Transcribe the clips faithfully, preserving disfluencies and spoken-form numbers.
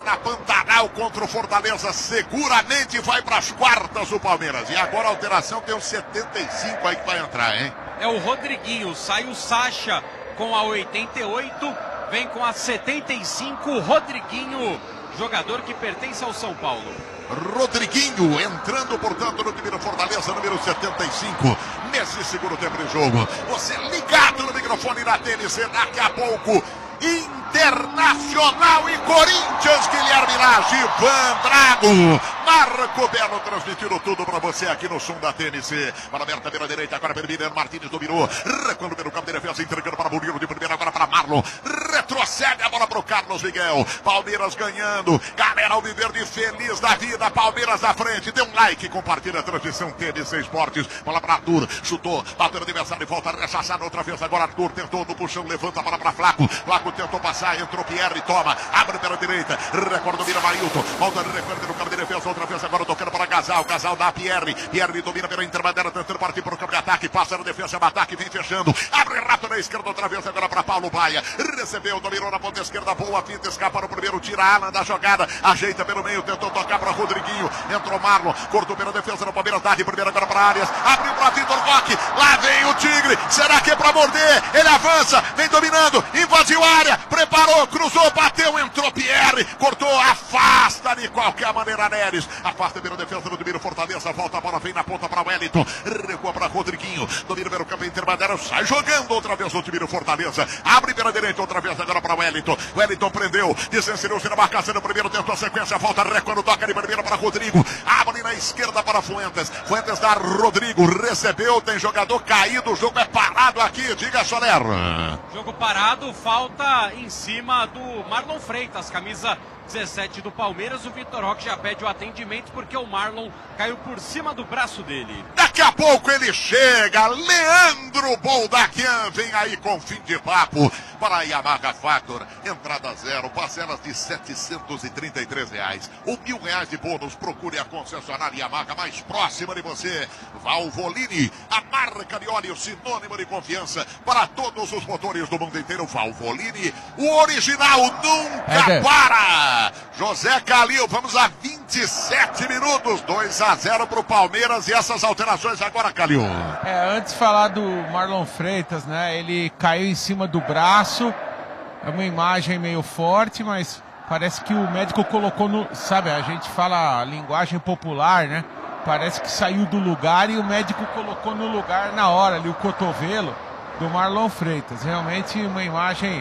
na Pantanal contra o Fortaleza. Seguramente vai para as quartas o Palmeiras. E agora a alteração tem um setenta e cinco aí que vai entrar, hein? É o Rodriguinho. Sai o Sacha com a oitenta e oito. Vem com a setenta e cinco. Rodriguinho, jogador que pertence ao São Paulo. Rodriguinho entrando, portanto, no time do Fortaleza, número setenta e cinco, nesse segundo tempo de jogo. Você ligado no microfone da T N C, daqui a pouco, Internacional e Corinthians, Guilherme Lage, Van Drago, Marco Belo transmitindo tudo para você aqui no som da T N C. Para aberta pela direita, agora pelo Mineiro, Martins dominou, recuando pelo campo de defesa, entregando para Murilo de primeira, agora para Marlon, retrocede a bola para o Carlos Miguel. Palmeiras ganhando, galera alviverde feliz da vida, Palmeiras na frente. Dê um like, compartilha a transmissão T N C Esportes. Bola para Arthur, chutou, bateu no adversário, volta rechaçado outra vez. Agora Arthur tentou no puxão, levanta a bola para Flaco. Flaco tentou passar, entrou Pierre, toma, abre pela direita, recorda, domina Mailton, volta, recorda no campo de defesa, outra vez agora tocando para Gasal, Gasal dá Pierre, Pierre domina pela intermediária, tentando partir para o campo de ataque, passa na defesa, ataque, vem fechando, abre rápido na esquerda, outra vez agora para Paulo Baia, recebeu, dominou na ponta esquerda, boa finta, escapa no primeiro, tira Alan da jogada, ajeita pelo meio, tentou tocar para Rodriguinho, entrou Marlon, cortou pela defesa no Palmeiras, dá de primeira agora para Arias, abriu para Vitor Roque, lá vem o Tigre, será que é para morder? Ele avança, vem dominando, invadiu a área, preparou, cruzou, bateu, entrou Pierre, cortou, afasta de qualquer maneira Neres, afasta pela defesa do domínio Fortaleza, volta a bola, vem na ponta para Wellington, recua para Rodriguinho, domina pelo campo intermediário, sai jogando outra vez o time do Fortaleza, abre pela direita outra vez agora para Wellington, Wellington prendeu, desensinou-se na marcação no primeiro, tentou a sequência, volta, recuando, toca de primeira para Rodrigo, abre na esquerda para Fuentes, Fuentes dá Rodrigo, recebeu, tem jogador caído, o jogo é parado aqui, diga Soler. Jogo parado, falta em cima do Marlon Freitas, camisa dezessete do Palmeiras. O Vitor Roque já pede o atendimento porque o Marlon caiu por cima do braço dele. Daqui a pouco ele chega, Leandro Boldaquian vem aí com fim de papo para a Yamaha Factor, entrada zero, parcelas de setecentos e trinta e três reais, ou mil reais de bônus. Procure a concessionária Yamaha mais próxima de você. Valvoline, a marca de óleo sinônimo de confiança para todos os motores do mundo inteiro. Valvoline, o original nunca é para. José Calil, vamos a vinte e sete minutos, dois a zero para o Palmeiras e essas alterações agora, Calil. É, antes de falar do Marlon Freitas, né, ele caiu em cima do braço, é uma imagem meio forte, mas parece que o médico colocou no, sabe, a gente fala a linguagem popular, né, parece que saiu do lugar e o médico colocou no lugar na hora ali o cotovelo do Marlon Freitas, realmente uma imagem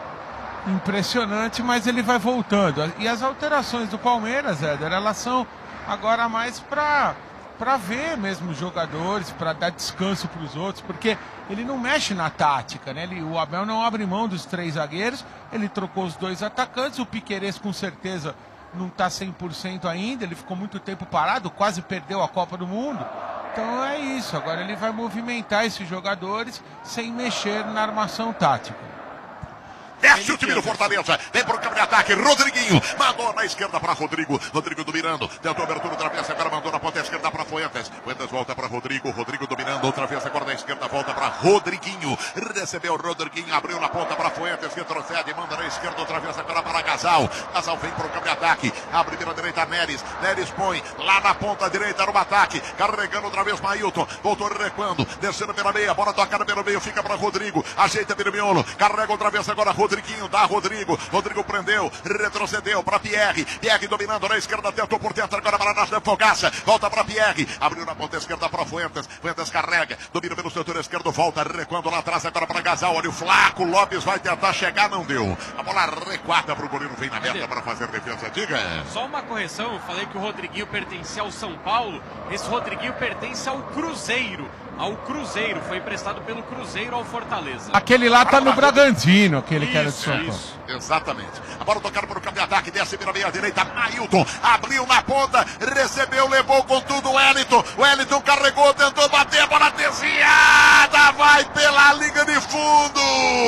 impressionante, mas ele vai voltando. E as alterações do Palmeiras, Éder, elas são agora mais para para ver mesmo os jogadores, para dar descanso para os outros, porque ele não mexe na tática, né? Ele, o Abel não abre mão dos três zagueiros, ele trocou os dois atacantes, o Piquerez com certeza não está cem por cento ainda, ele ficou muito tempo parado, quase perdeu a Copa do Mundo. Então é isso, agora ele vai movimentar esses jogadores sem mexer na armação tática. Desce o time do Fortaleza, vem para o campo de ataque, Rodriguinho, mandou na esquerda para Rodrigo, Rodrigo dominando, tentou abertura outra vez, agora mandou na ponta esquerda para Fuentes, Fuentes volta para Rodrigo, Rodrigo dominando outra vez, agora na esquerda volta para Rodriguinho, recebeu Rodriguinho, abriu na ponta para Fuentes, retrocede, manda na esquerda outra vez, agora para Gasal, Gasal vem para o campo de ataque, abre pela direita Neres, Neres põe lá na ponta direita no ataque, carregando outra vez Mailton, voltou recuando, descendo pela meia, bola tocada pelo meio, fica para Rodrigo, ajeita pelo miolo, carrega outra vez agora Rodrigo, Rodriguinho dá Rodrigo, Rodrigo prendeu, retrocedeu para Pierre, Pierre dominando na esquerda, tentou por dentro, agora para Nascer Fogaça, volta para Pierre, abriu na ponta esquerda para Fuentes, Fuentes carrega, domina pelo setor esquerdo, volta, recuando lá atrás, agora para Gasal, olha o Flaco, Lopes vai tentar chegar, não deu, a bola recuada para o goleiro, vem na meta para fazer defesa, diga. Só uma correção, eu falei que o Rodriguinho pertencia ao São Paulo, esse Rodriguinho pertence ao Cruzeiro, ao Cruzeiro, foi emprestado pelo Cruzeiro ao Fortaleza. Aquele lá tá no Bragantino, aquele que era de São Paulo. Isso, exatamente. A bola tocada para o campo de ataque, desce pela meia direita, Mailton, abriu na ponta, recebeu, levou com tudo o Wellington, Wellington carregou, tentou bater, a bola desviada, vai pela linha de fundo.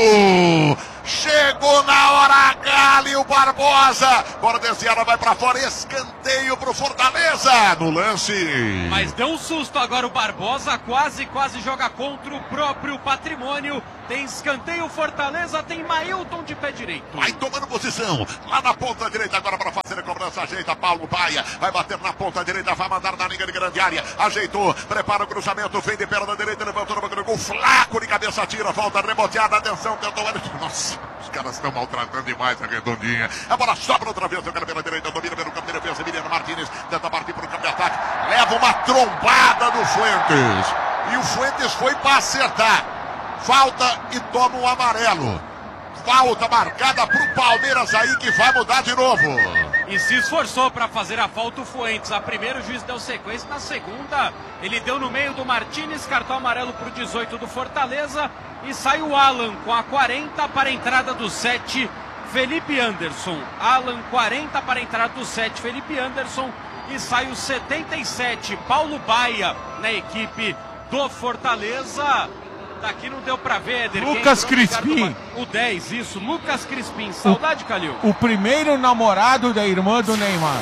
Chegou na hora H, o Barbosa, bola desviada, vai pra fora, escanteio pro Fortaleza, no lance. Mas deu um susto agora o Barbosa, quase, quase joga contra o próprio patrimônio, tem escanteio Fortaleza, tem Mailton de pé direito. Vai tomando posição, lá na ponta direita agora para fazer se ajeita, Paulo Baia, vai bater na ponta direita, vai mandar na linha de grande área, ajeitou, prepara o cruzamento, vem de perna direita, levantou no banco do gol, Flaco de cabeça, tira, volta, reboteada, atenção, tentou, nossa, os caras estão maltratando demais a redondinha, a bola sobra outra vez, o cara pela direita, domina pelo campo de defesa, Emiliano Martínez, tenta partir para o campo de ataque, leva uma trombada do Fuentes, e o Fuentes foi para acertar, falta e toma um amarelo. Falta marcada pro Palmeiras aí, que vai mudar de novo. E se esforçou para fazer a falta o Fuentes. A primeira o juiz deu sequência, na segunda ele deu no meio do Martínez, cartão amarelo pro dezoito do Fortaleza. E sai o Alan com a quarenta para a entrada do sete, Felipe Anderson. Alan quarenta para a entrada do sete, Felipe Anderson. E sai o setenta e sete, Paulo Baia, na equipe do Fortaleza. Daqui não deu pra ver, Eder. Lucas Crispim. O dez, isso, Lucas Crispim. Saudade, Calil. O primeiro namorado da irmã do Neymar.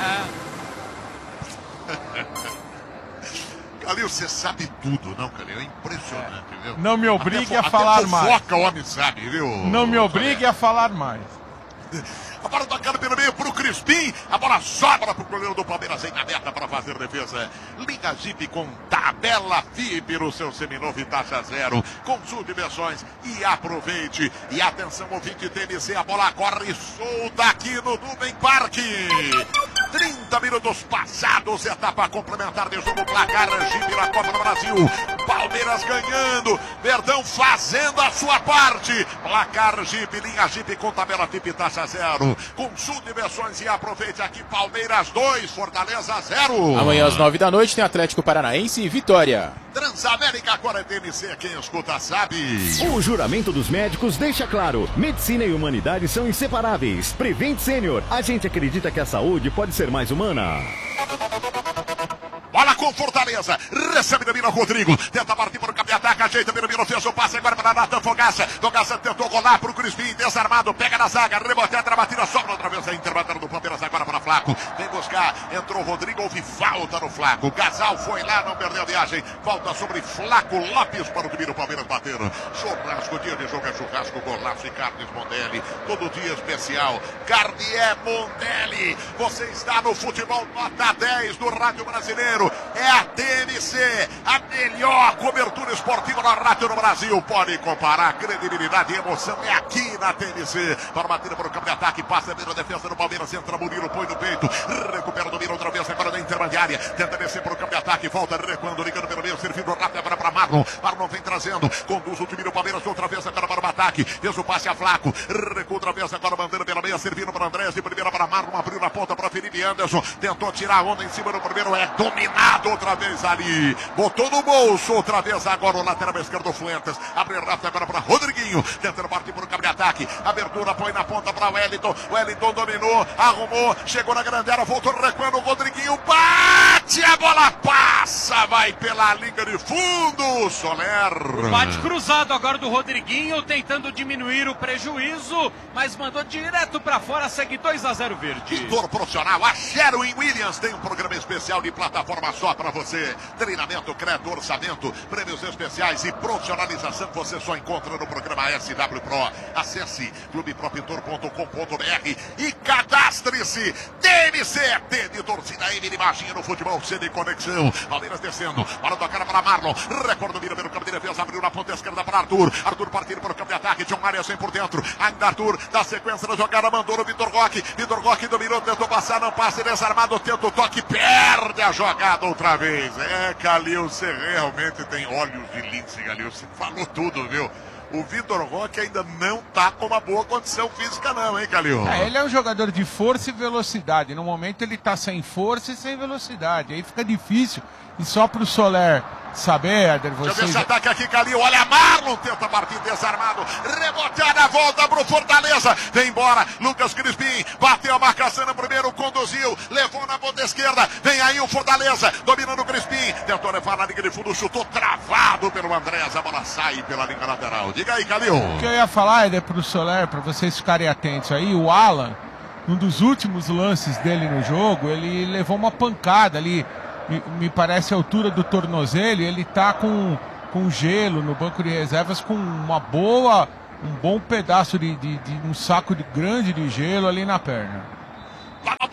Calil, você sabe tudo, não, Calil? É impressionante, é. viu? Não me obrigue até, a falar mais. Fofoca, o homem sabe, viu? Não me obrigue a falar mais. A bola tocando pelo meio pro Crispim. A bola sobra pro goleiro do Palmeiras em aberta para fazer defesa. Liga Jeep com tabela V I P no seu seminovo e taxa zero. Consulte versões e aproveite. E atenção, ouvinte T M C, a bola corre solta aqui no Nubem Parque. trinta minutos passados, etapa complementar de jogo, placar Jeep na Copa do Brasil. Palmeiras ganhando, Verdão fazendo a sua parte. Placar Jeep, linha Jeep com tabela V I P taxa zero. Consulte versões e aproveite aqui. Palmeiras dois, Fortaleza zero. Amanhã às nove da noite tem Atlético Paranaense e Vitória. Transamérica agora é T M C, quem escuta sabe. O juramento dos médicos deixa claro: medicina e humanidade são inseparáveis. Prevent Senior, a gente acredita que a saúde pode ser mais humana. Bola com Fortaleza, recebe Danilo Rodrigo, tenta partir para o campo de ataque, ajeita Danilo, fez o passe agora para Natan Fogaça, Fogaça tentou rolar para o Crispim, desarmado, pega na zaga, reboteada, batida, sobra outra vez a interbatendo do Palmeiras agora para Flaco, vem buscar, entrou Rodrigo, houve falta no Flaco, Gasal foi lá, não perdeu a viagem, falta sobre Flaco Lopes para o time do Palmeiras bater, churrasco, dia de jogo é churrasco, golaço e carnes Mondelli, todo dia especial, Carnier Mondelli, você está no futebol nota dez do Rádio Brasileiro. É a T M C, a melhor cobertura esportiva na rádio no Brasil. Pode comparar credibilidade e emoção. É aqui na T M C. Para bater para o campo de ataque, passa a defesa do Palmeiras, entra Murilo, põe no peito, recupera o domínio outra vez agora da intermediária, tenta descer para o campo de ataque, volta recuando, ligando pelo meio, servindo rápido agora para Marlon. Marlon vem trazendo, conduz o time do Palmeiras outra vez agora para o ataque, fez o passe a Flaco, recua outra vez agora mandando pela meia, servindo para Andrés, de primeira para Marlon, abriu na ponta para Felipe Anderson, tentou tirar a onda em cima do primeiro, é dominado outra vez ali, botou no bolso outra vez agora o lateral esquerdo Fuentes, abre rápido agora para Rodriguinho, tentando partir por um campo de ataque, abertura, põe na ponta para Wellington, Wellington dominou, arrumou, chegou na grande área, voltou recuando, o Rodriguinho bate, a bola passa, vai pela linha de fundo, Soler. Bate cruzado agora do Rodriguinho, tentando diminuir o prejuízo, mas mandou direto para fora, segue dois a zero verde. Pintor profissional, a Sherwin Williams tem um programa especial de plataforma só para você. Treinamento, crédito, orçamento, prêmios especiais e profissionalização você só encontra no programa S W Pro. Acesse clube pro pintor ponto com ponto br e cadastre-se. T M C, T de torcida, M de imagem no futebol, C de conexão. Palmeiras descendo, bola do cara para Marlon, recorde mira pelo campo de defesa, abriu na ponta esquerda para Arthur. Arthur partindo para o campo de ataque, John Arias vem por dentro, ainda Arthur, da sequência da jogada, mandou no Vitor Roque. Vitor Roque dominou, tentou passar, não passa, desarmado, tenta o toque, perde a jogada outra vez. É, Calil, você realmente tem olhos de lince, Calil. Você falou tudo, viu? O Vitor Roque ainda não tá com uma boa condição física não, hein, Calil? É, ele é um jogador de força e velocidade. No momento ele tá sem força e sem velocidade. Aí fica difícil. E só pro Soler saber, Éder, vocês... Deixa eu ver esse ataque aqui, Calil. Olha, Marlon tenta partir desarmado. Reboteada, volta pro Fortaleza. Vem embora, Lucas Crispim. Bateu a marcação no primeiro, conduziu. Levou na ponta esquerda. Vem aí o Fortaleza, dominando o Crispim. Tentou levar na linha de fundo, chutou travado pelo Andrés. A bola sai pela linha lateral. Diga aí, Calil. O que eu ia falar, Éder, pro Soler, pra vocês ficarem atentos aí, o Alan, um dos últimos lances dele no jogo, ele levou uma pancada ali. Me parece a altura do tornozelo, ele tá com, com gelo no banco de reservas, com uma boa, um bom pedaço de, de, de um saco de grande de gelo ali na perna. Lá na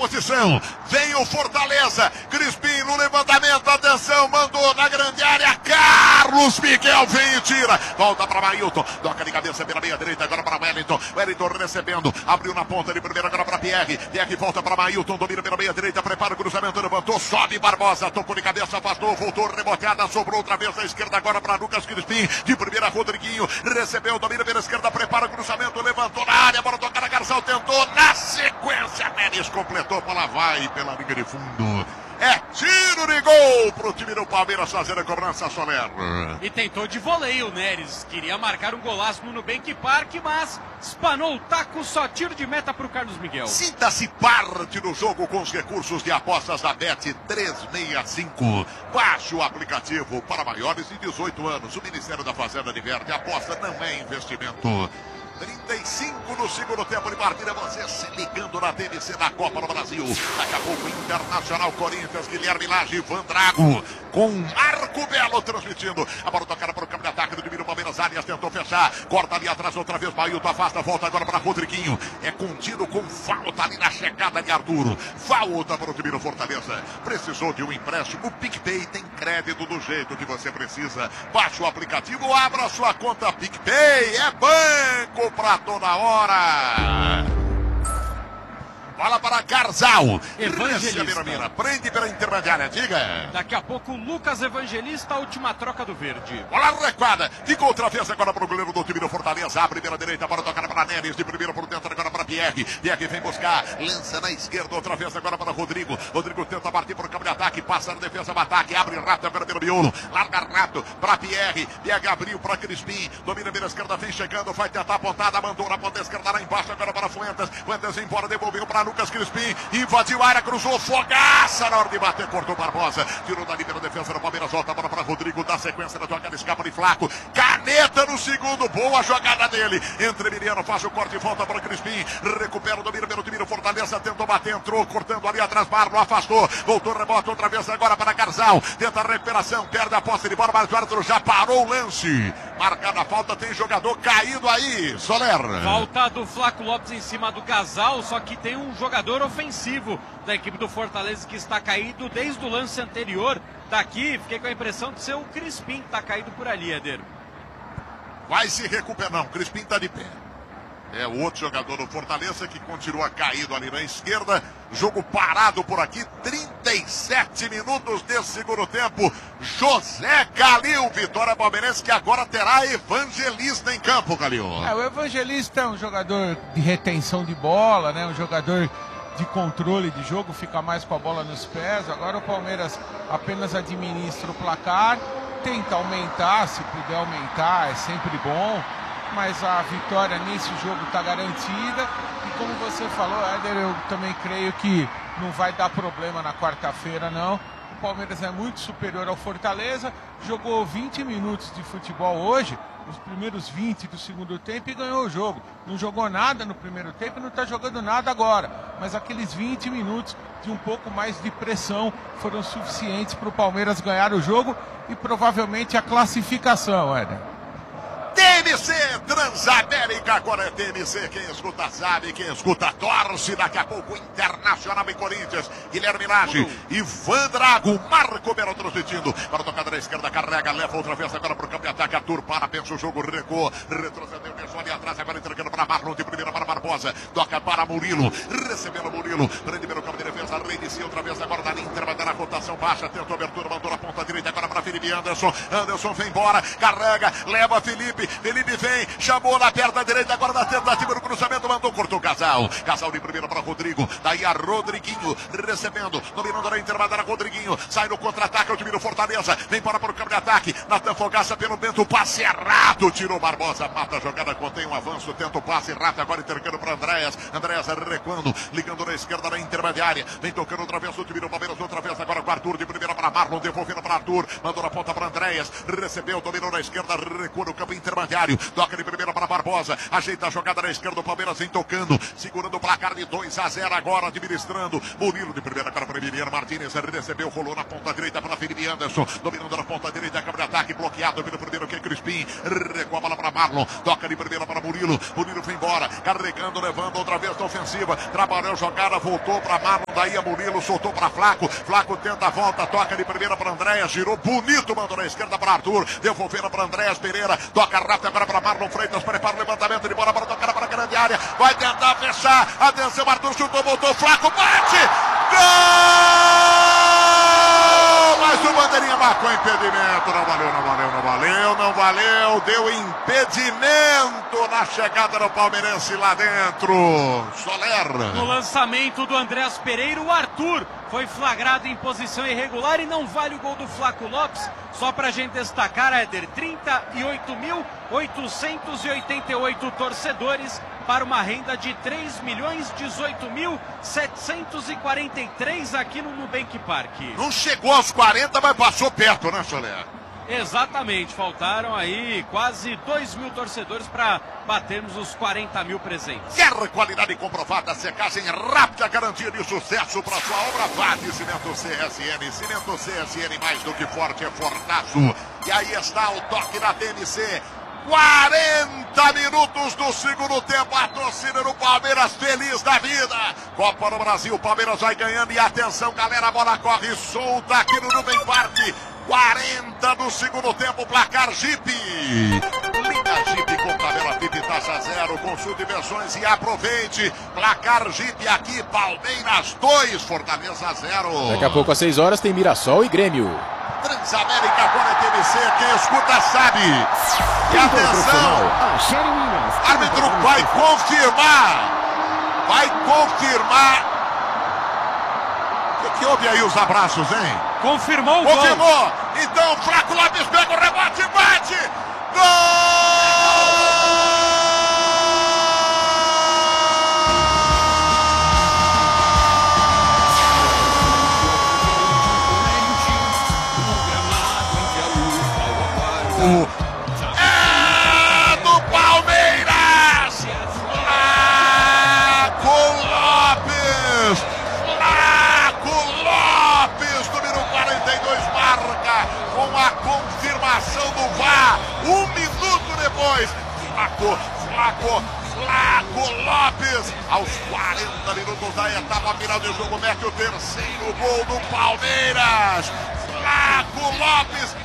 posição. Vem o Fortaleza. Crispim no levantamento. Atenção, mandou na grande área. Carlos Miguel vem e tira. Volta para Mailton. Toca de cabeça pela meia direita. Agora para Wellington. Wellington recebendo. Abriu na ponta de primeira. Agora para Pierre. Pierre volta para Mailton. Domina pela meia direita. Prepara o cruzamento. Levantou. Sobe Barbosa. Tocou de cabeça. Afastou. Voltou. Reboteada. Sobrou outra vez à esquerda. Agora para Lucas Crispim. De primeira, Rodriguinho. Recebeu. Domina pela esquerda. Prepara o cruzamento. Levantou na área. Bora tocar na Garçal. Tentou. Na sequência. Neres completou. Bola vai pela linha de fundo. É tiro de gol pro time do Palmeiras fazer a cobrança, Soler. E tentou de voleio o Neres. Queria marcar um golaço no Nubank Park, mas espanou o taco, só tiro de meta pro Carlos Miguel. Sinta-se parte do jogo com os recursos de apostas da Bet trezentos e sessenta e cinco. Baixe o aplicativo para maiores de dezoito anos. O Ministério da Fazenda diverte. A aposta não é investimento. trinta e cinco no segundo tempo de partida, você se ligando na T N C da Copa do Brasil. Daqui a pouco, Internacional, Corinthians, Guilherme Lage, Van Drago, com Marco Belo transmitindo. A bola tocada para o campo de ataque do time do Palmeiras. Arias tentou fechar, corta ali atrás outra vez, Mailton afasta, volta agora para Rodriguinho. É contido com falta ali na chegada de Arturo. Falta para o time do Fortaleza. Precisou de um empréstimo, o PicPay tem crédito do jeito que você precisa. Baixe o aplicativo, abra sua conta PicPay, é banco pra toda hora. Bola para Garzal. Evangelista. Mira, prende pela intermediária, diga. Daqui a pouco, Lucas Evangelista, a última troca do verde. Bola recuada. Ficou outra vez agora para o goleiro do time do Fortaleza. Abre pela direita, para tocar para Neres. De primeira por dentro, agora para Pierre. Pierre vem buscar. Lança na esquerda, outra vez agora para Rodrigo. Rodrigo tenta partir para o campo de ataque. Passa na defesa do ataque. Abre rápido agora pelo miolo. Larga rápido para Pierre. Pierre abriu para Crispim. Domina pela esquerda, vem chegando. Vai tentar a pontada. Mandou na ponta esquerda lá embaixo agora para Fuentes. Fuentes embora, devolveu para Lucas Crispim, invadiu a área, cruzou, fogaça na hora de bater, cortou Barbosa, tirou dali pela defesa do Palmeiras, volta a bola para Rodrigo, dá sequência da jogada, escapa de Flaco, caneta no segundo, boa jogada dele, entre Emiliano, faz o corte e volta para Crispim, recupera o domínio pelo time do Fortaleza, tentou bater, entrou, cortando ali atrás, Marlon, afastou, voltou, rebota outra vez agora para Garzal, tenta a recuperação, perde a posse de bola, mas o árbitro já parou o lance, marcada a falta, tem jogador caído aí, Soler. Falta do Flaco Lopes em cima do Casal, só que tem um jogador ofensivo da equipe do Fortaleza que está caído desde o lance anterior. Daqui, fiquei com a impressão de ser o Crispim que está caído por ali, Eder. Vai se recuperar, não, Crispim está de pé. É o outro jogador do Fortaleza que continua caído ali na esquerda. Jogo parado por aqui, trinta e sete minutos desse segundo tempo. José Calil, vitória palmeirense que agora terá Evangelista em campo, Calil. É, o Evangelista é um jogador de retenção de bola, né? Um jogador de controle de jogo, fica mais com a bola nos pés. Agora o Palmeiras apenas administra o placar, tenta aumentar, se puder aumentar, é sempre bom. Mas a vitória nesse jogo está garantida. E como você falou, Éder, eu também creio que não vai dar problema na quarta-feira, não. O Palmeiras é muito superior ao Fortaleza. Jogou vinte minutos de futebol hoje, os primeiros vinte do segundo tempo, e ganhou o jogo. Não jogou nada no primeiro tempo e não está jogando nada agora. Mas aqueles vinte minutos de um pouco mais de pressão foram suficientes para o Palmeiras ganhar o jogo e provavelmente a classificação, Éder. T N C Transamérica, agora é T N C, quem escuta sabe, quem escuta torce. Daqui a pouco Internacional e Corinthians, Guilherme Lage e Van Drago, Marco Belo transmitindo, para a tocada da esquerda, carrega, leva outra vez agora para o campo de ataque, Arthur para, pensa o jogo, recuou, retrocedeu, deixou ali atrás, agora entregando para Marlon, de primeira para Barbosa, toca para Murilo, recebendo Murilo, prende pelo campo de defesa, reinicia outra vez agora na linha, intermediária, a rotação baixa, tentou abertura, mandou na ponta direita, agora para Felipe Anderson, Anderson vem embora, carrega, leva Felipe, Felipe vem, chamou na perna direita, agora na tentativa do cruzamento, mandou, cortou o Casal. Casal de primeira para Rodrigo, daí a Rodriguinho, recebendo, dominando na intermediária, Rodriguinho, sai no contra-ataque, o time do Fortaleza, vem para para o campo de ataque, Natan Fogaça pelo Bento, o passe errado, tirou Barbosa, mata a jogada, contém um avanço, tenta o passe errado, agora intercando para Andréas, Andréas recuando, ligando na esquerda na intermediária, vem tocando tocando outra vez o time do Palmeiras, outra vez agora com o Arthur, de primeira para Marlon, devolvendo para Arthur, mandou na ponta para Andréas, recebeu, dominou na esquerda, recua no campo intermediário, toca de primeira para Barbosa, ajeita a jogada na esquerda do Palmeiras, vem tocando, segurando o placar de dois a zero agora, administrando, Murilo de primeira para Emiliano Martínez, recebeu, rolou na ponta direita para Felipe Anderson, dominando na ponta direita, câmera de ataque, bloqueado pelo primeiro que é Crispim, recua a bola para Marlon, toca de primeira para Murilo, Murilo foi embora, carregando, levando outra vez na ofensiva, trabalhou a jogada, voltou para Marlon, daí a Murilo, soltou para Flaco, Flaco tenta a volta, toca de primeira para Andréas, girou bonito, mandou na esquerda para Arthur, devolvendo para Andréas Pereira, toca rápido agora para Marlon Freitas, prepara o levantamento de bola para tocar para a grande área, vai tentar fechar, atenção, Arthur chutou, voltou, Flaco, bate, gol! Mas o bandeirinha marcou impedimento, não valeu, não valeu, não valeu, não valeu, deu impedimento na chegada do palmeirense lá dentro, Soler. No lançamento do Andréas Pereira, o Arthur foi flagrado em posição irregular e não vale o gol do Flaco Lopes. Só pra gente destacar, Éder, trinta e oito mil oitocentos e oitenta e oito torcedores para uma renda de três milhões dezoito mil setecentos e quarenta e três aqui no Nubank Park. Não chegou aos quarenta, mas passou perto, né, Soler? Exatamente, faltaram aí quase dois mil torcedores para batermos os quarenta mil presentes. Quer qualidade comprovada, secagem rápida, garantia de sucesso para sua obra? Vá de Cimento C S N. Cimento C S N, mais do que forte, é fortaço. E aí está o toque da T M C. quarenta minutos do segundo tempo, a torcida do Palmeiras feliz da vida. Copa do Brasil, Palmeiras vai ganhando e atenção, galera, a bola corre solta aqui no Nubank Park. quarenta do segundo tempo, placar Jeep. Linda Jeep com tabela F I P taxa zero, consulte versões e aproveite. Placar Jeep aqui, Palmeiras dois, Fortaleza zero. Daqui a pouco às seis horas tem Mirassol e Grêmio. Transamérica agora é T V C, quem escuta sabe. E atenção, árbitro vai confirmar, vai confirmar. O que, que houve aí os abraços, hein? Confirmou o gol. Confirmou. Então, Flaco Lopes pega o rebote, bate. Gol! É do Palmeiras! Flaco Lopes! Flaco Lopes, número quarenta e dois, marca com a confirmação do V A R. Um minuto depois, Flaco, Flaco, Flaco Lopes, aos quarenta minutos da etapa final do jogo, mete o terceiro gol do Palmeiras. Flaco Lopes,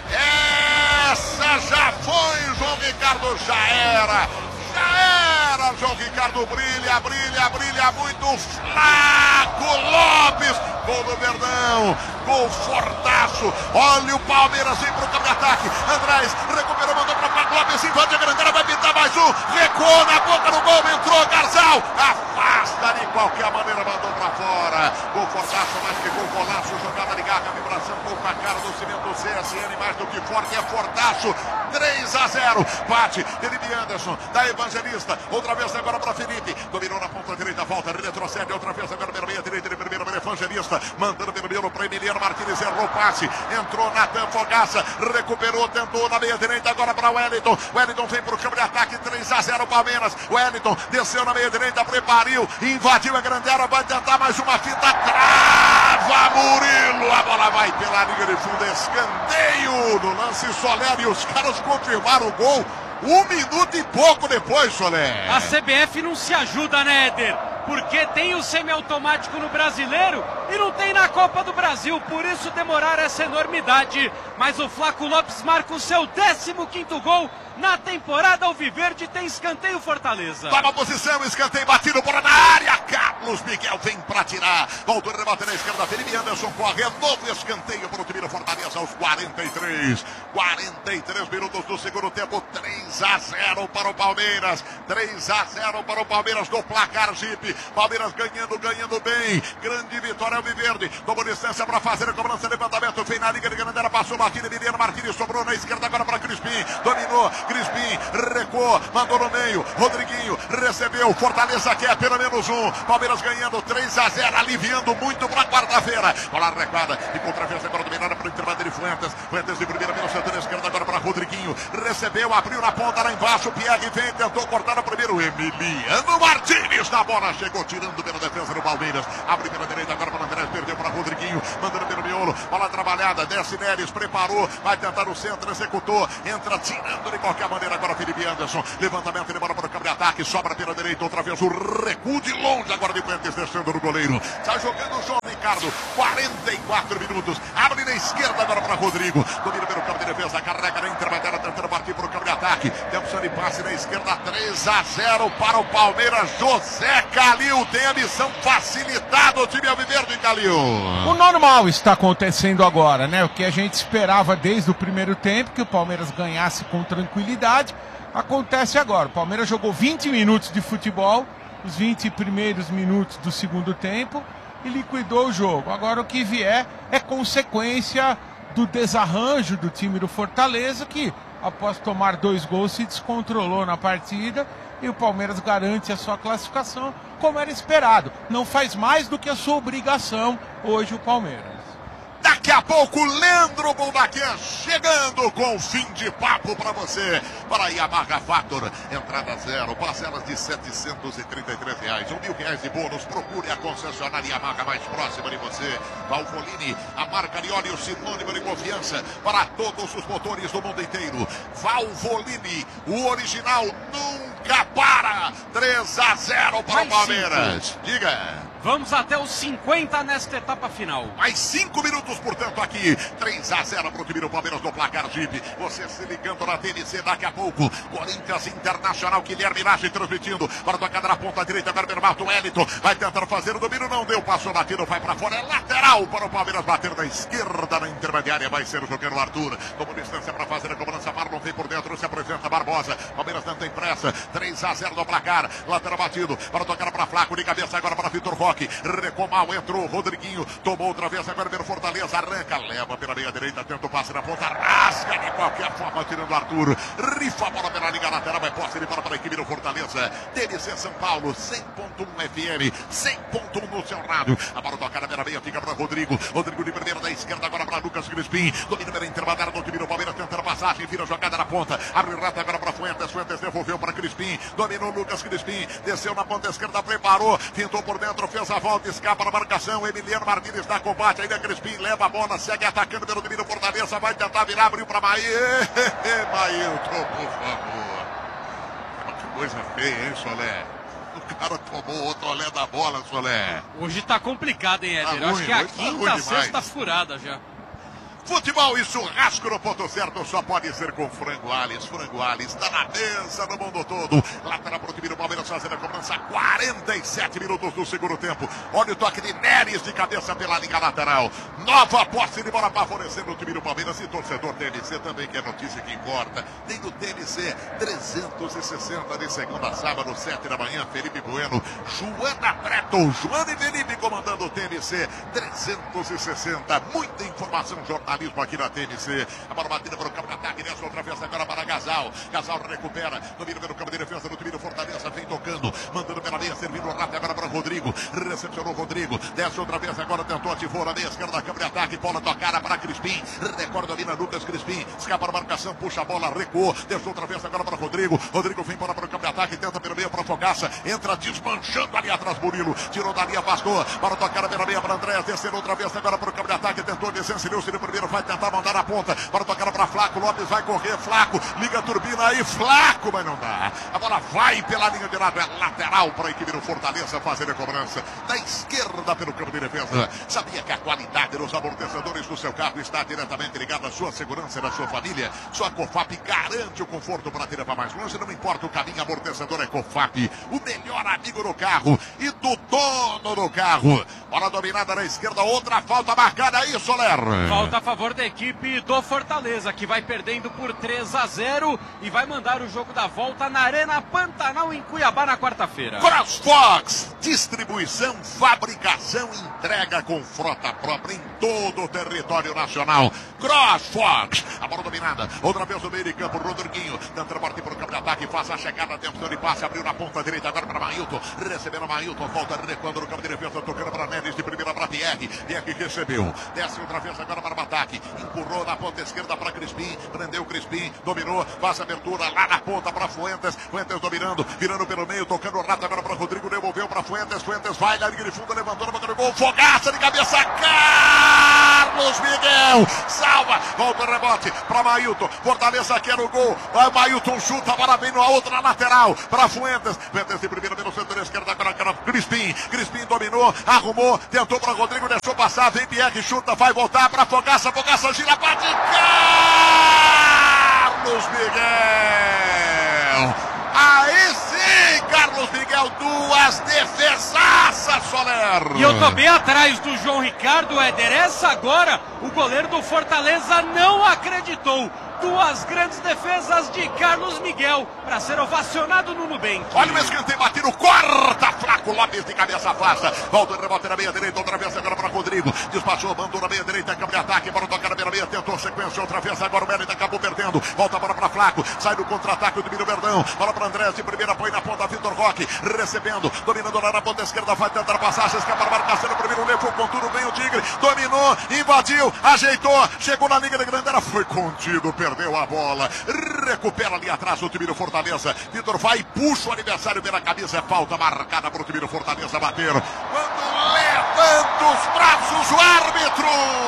essa já foi, João Ricardo, já era, já era, João Ricardo, brilha, brilha, brilha muito, Flaco Lopes, gol do Verdão, gol fortaço, olha o Palmeiras, vem pro campo de ataque, Andrés, recuperou, mandou pra Flaco Lopes, invade a grande área, vai pintar mais um, recuou na boca do gol, entrou Garzal, afasta de qualquer maneira, mandou pra fora, gol fortaço, mais que gol, golaço, jogada de garra, vibração, gol pra cara do Cimento C S N, mais do que forte, é fortaço, três a zero, bate, Felipe Anderson, da Evangelista, outra vez agora para Felipe, dominou na ponta direita, volta, retrocede, outra vez agora pela meia direita, de primeira para Evangelista, mandando pelo meio para Emiliano Martínez, errou o passe, entrou Natan Fogaça, recuperou, tentou na meia direita, agora para Wellington, Wellington vem para o campo de ataque, três a zero Palmeiras, Wellington desceu na meia direita, prepariu, invadiu a grande área, vai tentar mais uma fita, trava Murilo, a bola vai pela linha de fundo, escanteio no lance Soler e os caras confirmaram o gol um minuto e pouco depois, Soler. A C B F não se ajuda, né, Éder? Porque tem o semiautomático no Brasileiro e não tem na Copa do Brasil, por isso demoraram essa enormidade. Mas o Flaco Lopes marca o seu décimo quinto gol na temporada alviverde, tem escanteio Fortaleza. Toma posição, escanteio batido por na área, Carlos Miguel vem pra tirar, voltou a rebate na esquerda, Felipe Anderson corre, novo escanteio para o time do Fortaleza aos quarenta e três, quarenta e três minutos do segundo tempo, três a zero para o Palmeiras, três a zero para o Palmeiras do placar Jeep, Alviverde. Palmeiras ganhando, ganhando bem. Grande vitória Alviverde. Tomou distância para fazer a cobrança, levantamento. Vem na liga de Grandera, passou Martini, Emiliano Martini sobrou na esquerda agora para Crispim. Dominou, Crispim recuou, mandou no meio. Rodriguinho recebeu. Fortaleza quer pelo menos um. Palmeiras ganhando três a zero, aliviando muito para quarta-feira. Bola recuada e contra a vez agora dominada para o intervalo de Fuentes. Fuentes de primeira pelo setor esquerdo agora para Rodriguinho. Recebeu, abriu na ponta lá embaixo. Pierre vem, tentou cortar no primeiro. Emiliano Martins na bola, chegou tirando pela defesa do Palmeiras. Abre pela direita agora para André, perdeu para Rodriguinho, mandando pelo miolo. Bola trabalhada, desce Neres, preparou, vai tentar o centro, executou, entra tirando de qualquer maneira agora Felipe Anderson. Levantamento de bola para o campo de ataque, sobra pela direita, outra vez o recuo de longe agora de Fuentes, descendo no goleiro. Está jogando o João Ricardo, quarenta e quatro minutos. Abre na esquerda agora para Rodrigo. Domina pelo campo de defesa, carrega na intermediária, tentando partir para o campo de ataque. Tempo de passe na esquerda, três a zero para o Palmeiras. José Calil tem a missão facilitada, o time alviverde, Calil. O normal está acontecendo agora, né? O que a gente esperava desde o primeiro tempo, que o Palmeiras ganhasse com tranquilidade, acontece agora. O Palmeiras jogou vinte minutos de futebol, os vinte primeiros minutos do segundo tempo, e liquidou o jogo. Agora o que vier é consequência do desarranjo do time do Fortaleza, que após tomar dois gols se descontrolou na partida, e o Palmeiras garante a sua classificação como era esperado. Não faz mais do que a sua obrigação hoje o Palmeiras. Daqui a pouco, Leandro Bondaquer chegando com fim de papo para você. Para a Yamaha Factor, entrada zero, parcelas de setecentos e trinta e três reais, um mil reais de bônus. Procure a concessionária Yamaha mais próxima de você. Valvoline, a marca de óleo sinônimo de confiança para todos os motores do mundo inteiro. Valvoline, o original nunca para. três a zero para o Palmeiras. Diga. Vamos até os cinquenta nesta etapa final. Mais cinco minutos, portanto, aqui. três a zero para o time do Palmeiras no placar Jeep. Você se ligando na T N C daqui a pouco. Corinthians Internacional, Guilherme Laje transmitindo. Para a tocada na ponta direita, agora Bermato Wellington. Vai tentar fazer o domínio, não deu. Passou batido, vai para fora. É lateral para o Palmeiras bater na esquerda, na intermediária. Vai ser o jogador Arthur. Tomou distância para fazer a cobrança. Marlon vem por dentro, se apresenta Barbosa. Palmeiras não tem pressa. três a zero no placar. Lateral batido. Para tocar para Flaco. De cabeça agora para Vitor Roque. Recomal, entrou, Rodriguinho, tomou outra vez, agora pelo Fortaleza, arranca, leva pela meia direita, tenta o passe na ponta, rasga de qualquer forma, tirando o Arthur, rifa a bola pela liga lateral, vai posse de bola para a equipe do Fortaleza. T N C São Paulo, cem ponto um F M, cem ponto um no seu rádio. A bola tocada pela meia, fica para Rodrigo, Rodrigo de primeira da esquerda, agora para Lucas Crispim, domina pela intermediária do time do Palmeiras, tentando passagem, vira a jogada na ponta, abre reta agora para Fuentes, Fuentes devolveu para Crispim, dominou Lucas Crispim, desceu na ponta esquerda, preparou, tentou por dentro, fez a volta, escapa na marcação, Emiliano Martins dá combate, ainda Crispim leva a bola, segue atacando pelo domínio Fortaleza, vai tentar virar, abriu para Maílton, Maílton, por favor. Que coisa feia, hein, Solé? O cara tomou outro olé da bola, Solé. Hoje tá complicado, hein, Éder? Tá Acho que é a tá quinta, sexta furada já. Futebol e churrasco no ponto certo só pode ser com Frango Alves. Frango Alves está na mesa no mundo todo. Lateral para o time do Palmeiras fazendo a cobrança. quarenta e sete minutos do segundo tempo. Olha o toque de Neres de cabeça pela linha lateral. Nova posse de bola favorecendo o time do Palmeiras. E torcedor T N C também, que é notícia que importa. Tem no T N C trezentos e sessenta de segunda a sábado, sete da manhã. Felipe Bueno, Joana Preto, Joana e Felipe comandando o T N C trezentos e sessenta. Muita informação jornalística aqui na T N C. A bola batida para o campo de ataque. Nessa outra vez agora para Gasal. Gasal recupera. Domina pelo campo de defesa do time do Fortaleza. Vem tocando. Mandando pela meia. Servindo rápido agora para o Rodrigo. Recepcionou o Rodrigo. Desce outra vez agora. Tentou ativou na meia esquerda da campo de ataque. Bola tocada para Crispim. Recorda ali na Lucas Crispim. Escapa a marcação. Puxa a bola. Recuou. Desce outra vez agora para o Rodrigo. Rodrigo vem para o campo de ataque. Tenta pelo meio para Fogaça. Entra desmanchando ali atrás. Murilo. Tirou dali. Afastou. Para tocar pela meia para André. Descer outra vez agora para o campo de ataque. Tentou descer. Se deu. Se deu primeiro. Vai tentar mandar na ponta, para tocar para Flaco, Lopes vai correr, Flaco, liga a turbina aí, Flaco, mas não dá, a bola vai pela linha de lado, é lateral para a equipe do Fortaleza fazer a cobrança, da esquerda pelo campo de defesa. Sabia que a qualidade dos amortecedores do seu carro está diretamente ligada à sua segurança e da sua família? Sua Cofap garante o conforto para tirar para mais longe, não importa o caminho, amortecedor é Cofap, o melhor amigo do carro e do dono do carro. Bola dominada na esquerda, outra falta marcada aí, Soler. Falta a favor da equipe do Fortaleza, que vai perdendo por três a zero e vai mandar o jogo da volta na Arena Pantanal, em Cuiabá, na quarta-feira. CrossFox, distribuição, fabricação, entrega com frota própria em todo o território nacional. CrossFox, a bola dominada, outra vez no meio de campo, Rodriguinho, tentando partir para o campo de ataque, faz a chegada dentro do passe, abriu na ponta direita, agora para Mailton, recebendo Mailton, volta recuando no campo de defesa, tocando para Neves, de primeira para Pierre, Pierre que recebeu, desce outra vez agora para o ataque, empurrou na ponta esquerda para Crispim, prendeu Crispim, dominou, faz a abertura lá na ponta para Fuentes, Fuentes dominando, virando pelo meio, tocando o rato agora para Rodrigo, devolveu para Fuentes, Fuentes vai na linha de fundo, levantou na boca do gol, Fogaça de cabeça, Carlos Miguel, salva, volta o rebote para Mailton, Fortaleza quer o gol, vai Mailton chuta, para bem na outra lateral, para Fuentes, Fuentes de primeira pelo setor esquerdo, agora para Crispim, Crispim dominou, arrumou, tentou para Rodrigo, deixou passar, vem Pierre, chuta, vai voltar para Fogaça, Fogaça gira, bate, Carlos Miguel, aí sim, Carlos Miguel, duas defesaças, Soler. E eu tô bem atrás do João Ricardo, Éder, essa agora, o goleiro do Fortaleza não acreditou. Duas grandes defesas de Carlos Miguel para ser ovacionado no Nubank. Olha o escanteio batido, corta, Flaco Lopes de cabeça afasta. Volta o rebote na meia direita, outra vez agora para Rodrigo. Despachou, mandou na meia direita, campo de ataque, para tocar na meia meia, tentou sequência, outra vez agora o Mérida acabou perdendo. Volta a bola para Flaco, sai do contra-ataque do Miro Verdão. Bola para Andrés, de primeira põe na ponta, Vitor Roque, recebendo, dominando lá na ponta esquerda, vai tentar passar, se escapa a marcação, primeiro levou com tudo, vem o Tigre, dominou, invadiu, ajeitou, chegou na linha de grande, foi contido, perdeu. Perdeu a bola, recupera ali atrás o time do Fortaleza. Vitor vai e puxa o adversário pela cabeça. É falta marcada para o time do Fortaleza bater. Quando levanta os braços o árbitro,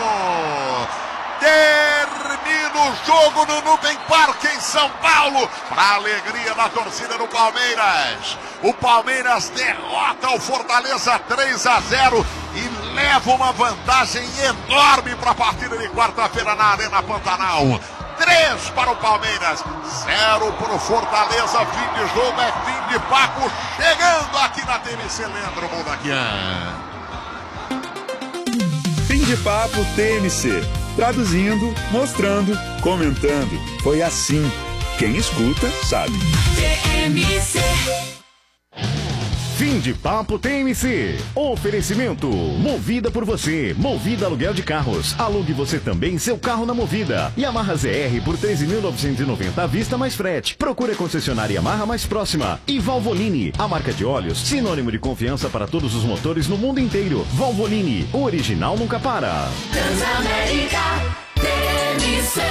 termina o jogo no Nubank Park em São Paulo, para alegria da torcida do Palmeiras. O Palmeiras derrota o Fortaleza três a zero e leva uma vantagem enorme para a partida de quarta-feira na Arena Pantanal. três para o Palmeiras, zero para o Fortaleza. Fim de jogo é fim de papo. Chegando aqui na T M C, Leandro Mondaquian. Fim de papo T M C. Traduzindo, mostrando, comentando. Foi assim. Quem escuta, sabe. T M C. Fim de papo T M C. Oferecimento Movida por você. Movida Aluguel de Carros. Alugue você também seu carro na Movida. Yamaha Z R por treze mil novecentos e noventa à vista mais frete. Procure a concessionária Yamaha mais próxima. E Valvoline, a marca de óleos, sinônimo de confiança para todos os motores no mundo inteiro. Valvoline, o original nunca para. Transamérica T M C.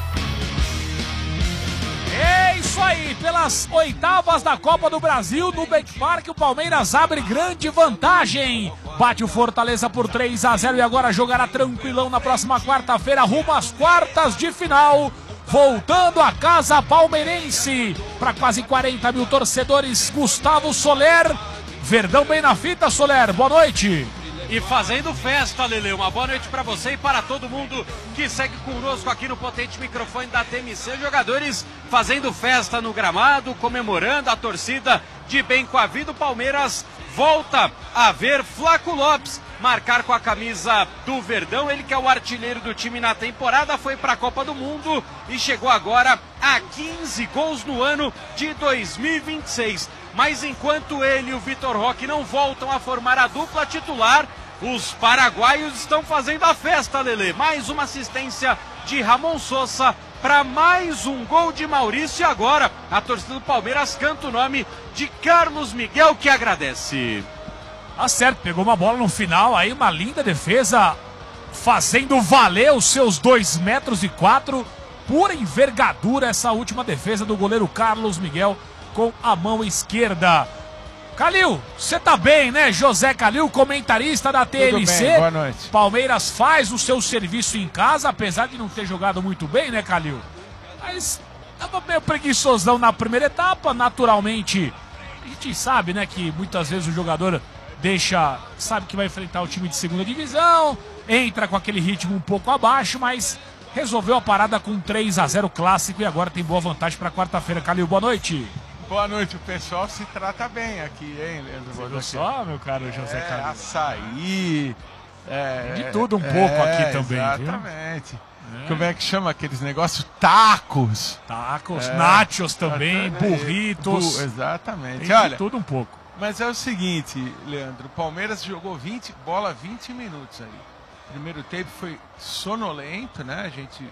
É isso aí, pelas oitavas da Copa do Brasil, no Nubank Park, o Palmeiras abre grande vantagem. Bate o Fortaleza por três a zero e agora jogará tranquilão na próxima quarta-feira, rumo às quartas de final. Voltando a casa palmeirense, para quase quarenta mil torcedores, Gustavo Soler. Verdão bem na fita, Soler, boa noite. E fazendo festa, Lele, uma boa noite para você e para todo mundo que segue conosco aqui no potente microfone da T M C. Jogadores fazendo festa no gramado, comemorando, a torcida de bem com a vida. O Palmeiras volta a ver Flaco Lopes marcar com a camisa do Verdão. Ele que é o artilheiro do time na temporada, foi para a Copa do Mundo e chegou agora a quinze gols no ano de dois mil e vinte e seis. Mas enquanto ele e o Vitor Roque não voltam a formar a dupla titular, os paraguaios estão fazendo a festa, Lele. Mais uma assistência de Ramon Sosa para mais um gol de Maurício. E agora a torcida do Palmeiras canta o nome de Carlos Miguel, que agradece. Tá certo, pegou uma bola no final aí, uma linda defesa, fazendo valer os seus dois metros e quatro. Pura envergadura essa última defesa do goleiro Carlos Miguel com a mão esquerda. Calil, você tá bem, né? José Calil, comentarista da T M C. Tudo bem, boa noite. Palmeiras faz o seu serviço em casa, apesar de não ter jogado muito bem, né, Calil? Mas tava meio preguiçosão na primeira etapa, naturalmente. A gente sabe, né, que muitas vezes o jogador deixa, sabe que vai enfrentar o time de segunda divisão, entra com aquele ritmo um pouco abaixo, mas resolveu a parada com três a zero clássico e agora tem boa vantagem para quarta-feira. Calil, boa noite. Boa noite, o pessoal se trata bem aqui, hein, Leandro? Você viu só, meu caro José é, Carlos? Açaí. É, de tudo um pouco é, aqui também, exatamente. viu? É. Como é que chama aqueles negócios? Tacos. Tacos, É, nachos também, exatamente. burritos. Bu- exatamente. Tem Olha, de tudo um pouco. mas é o seguinte, Leandro, o Palmeiras jogou vinte, bola vinte minutos aí. Primeiro tempo foi sonolento, né? A gente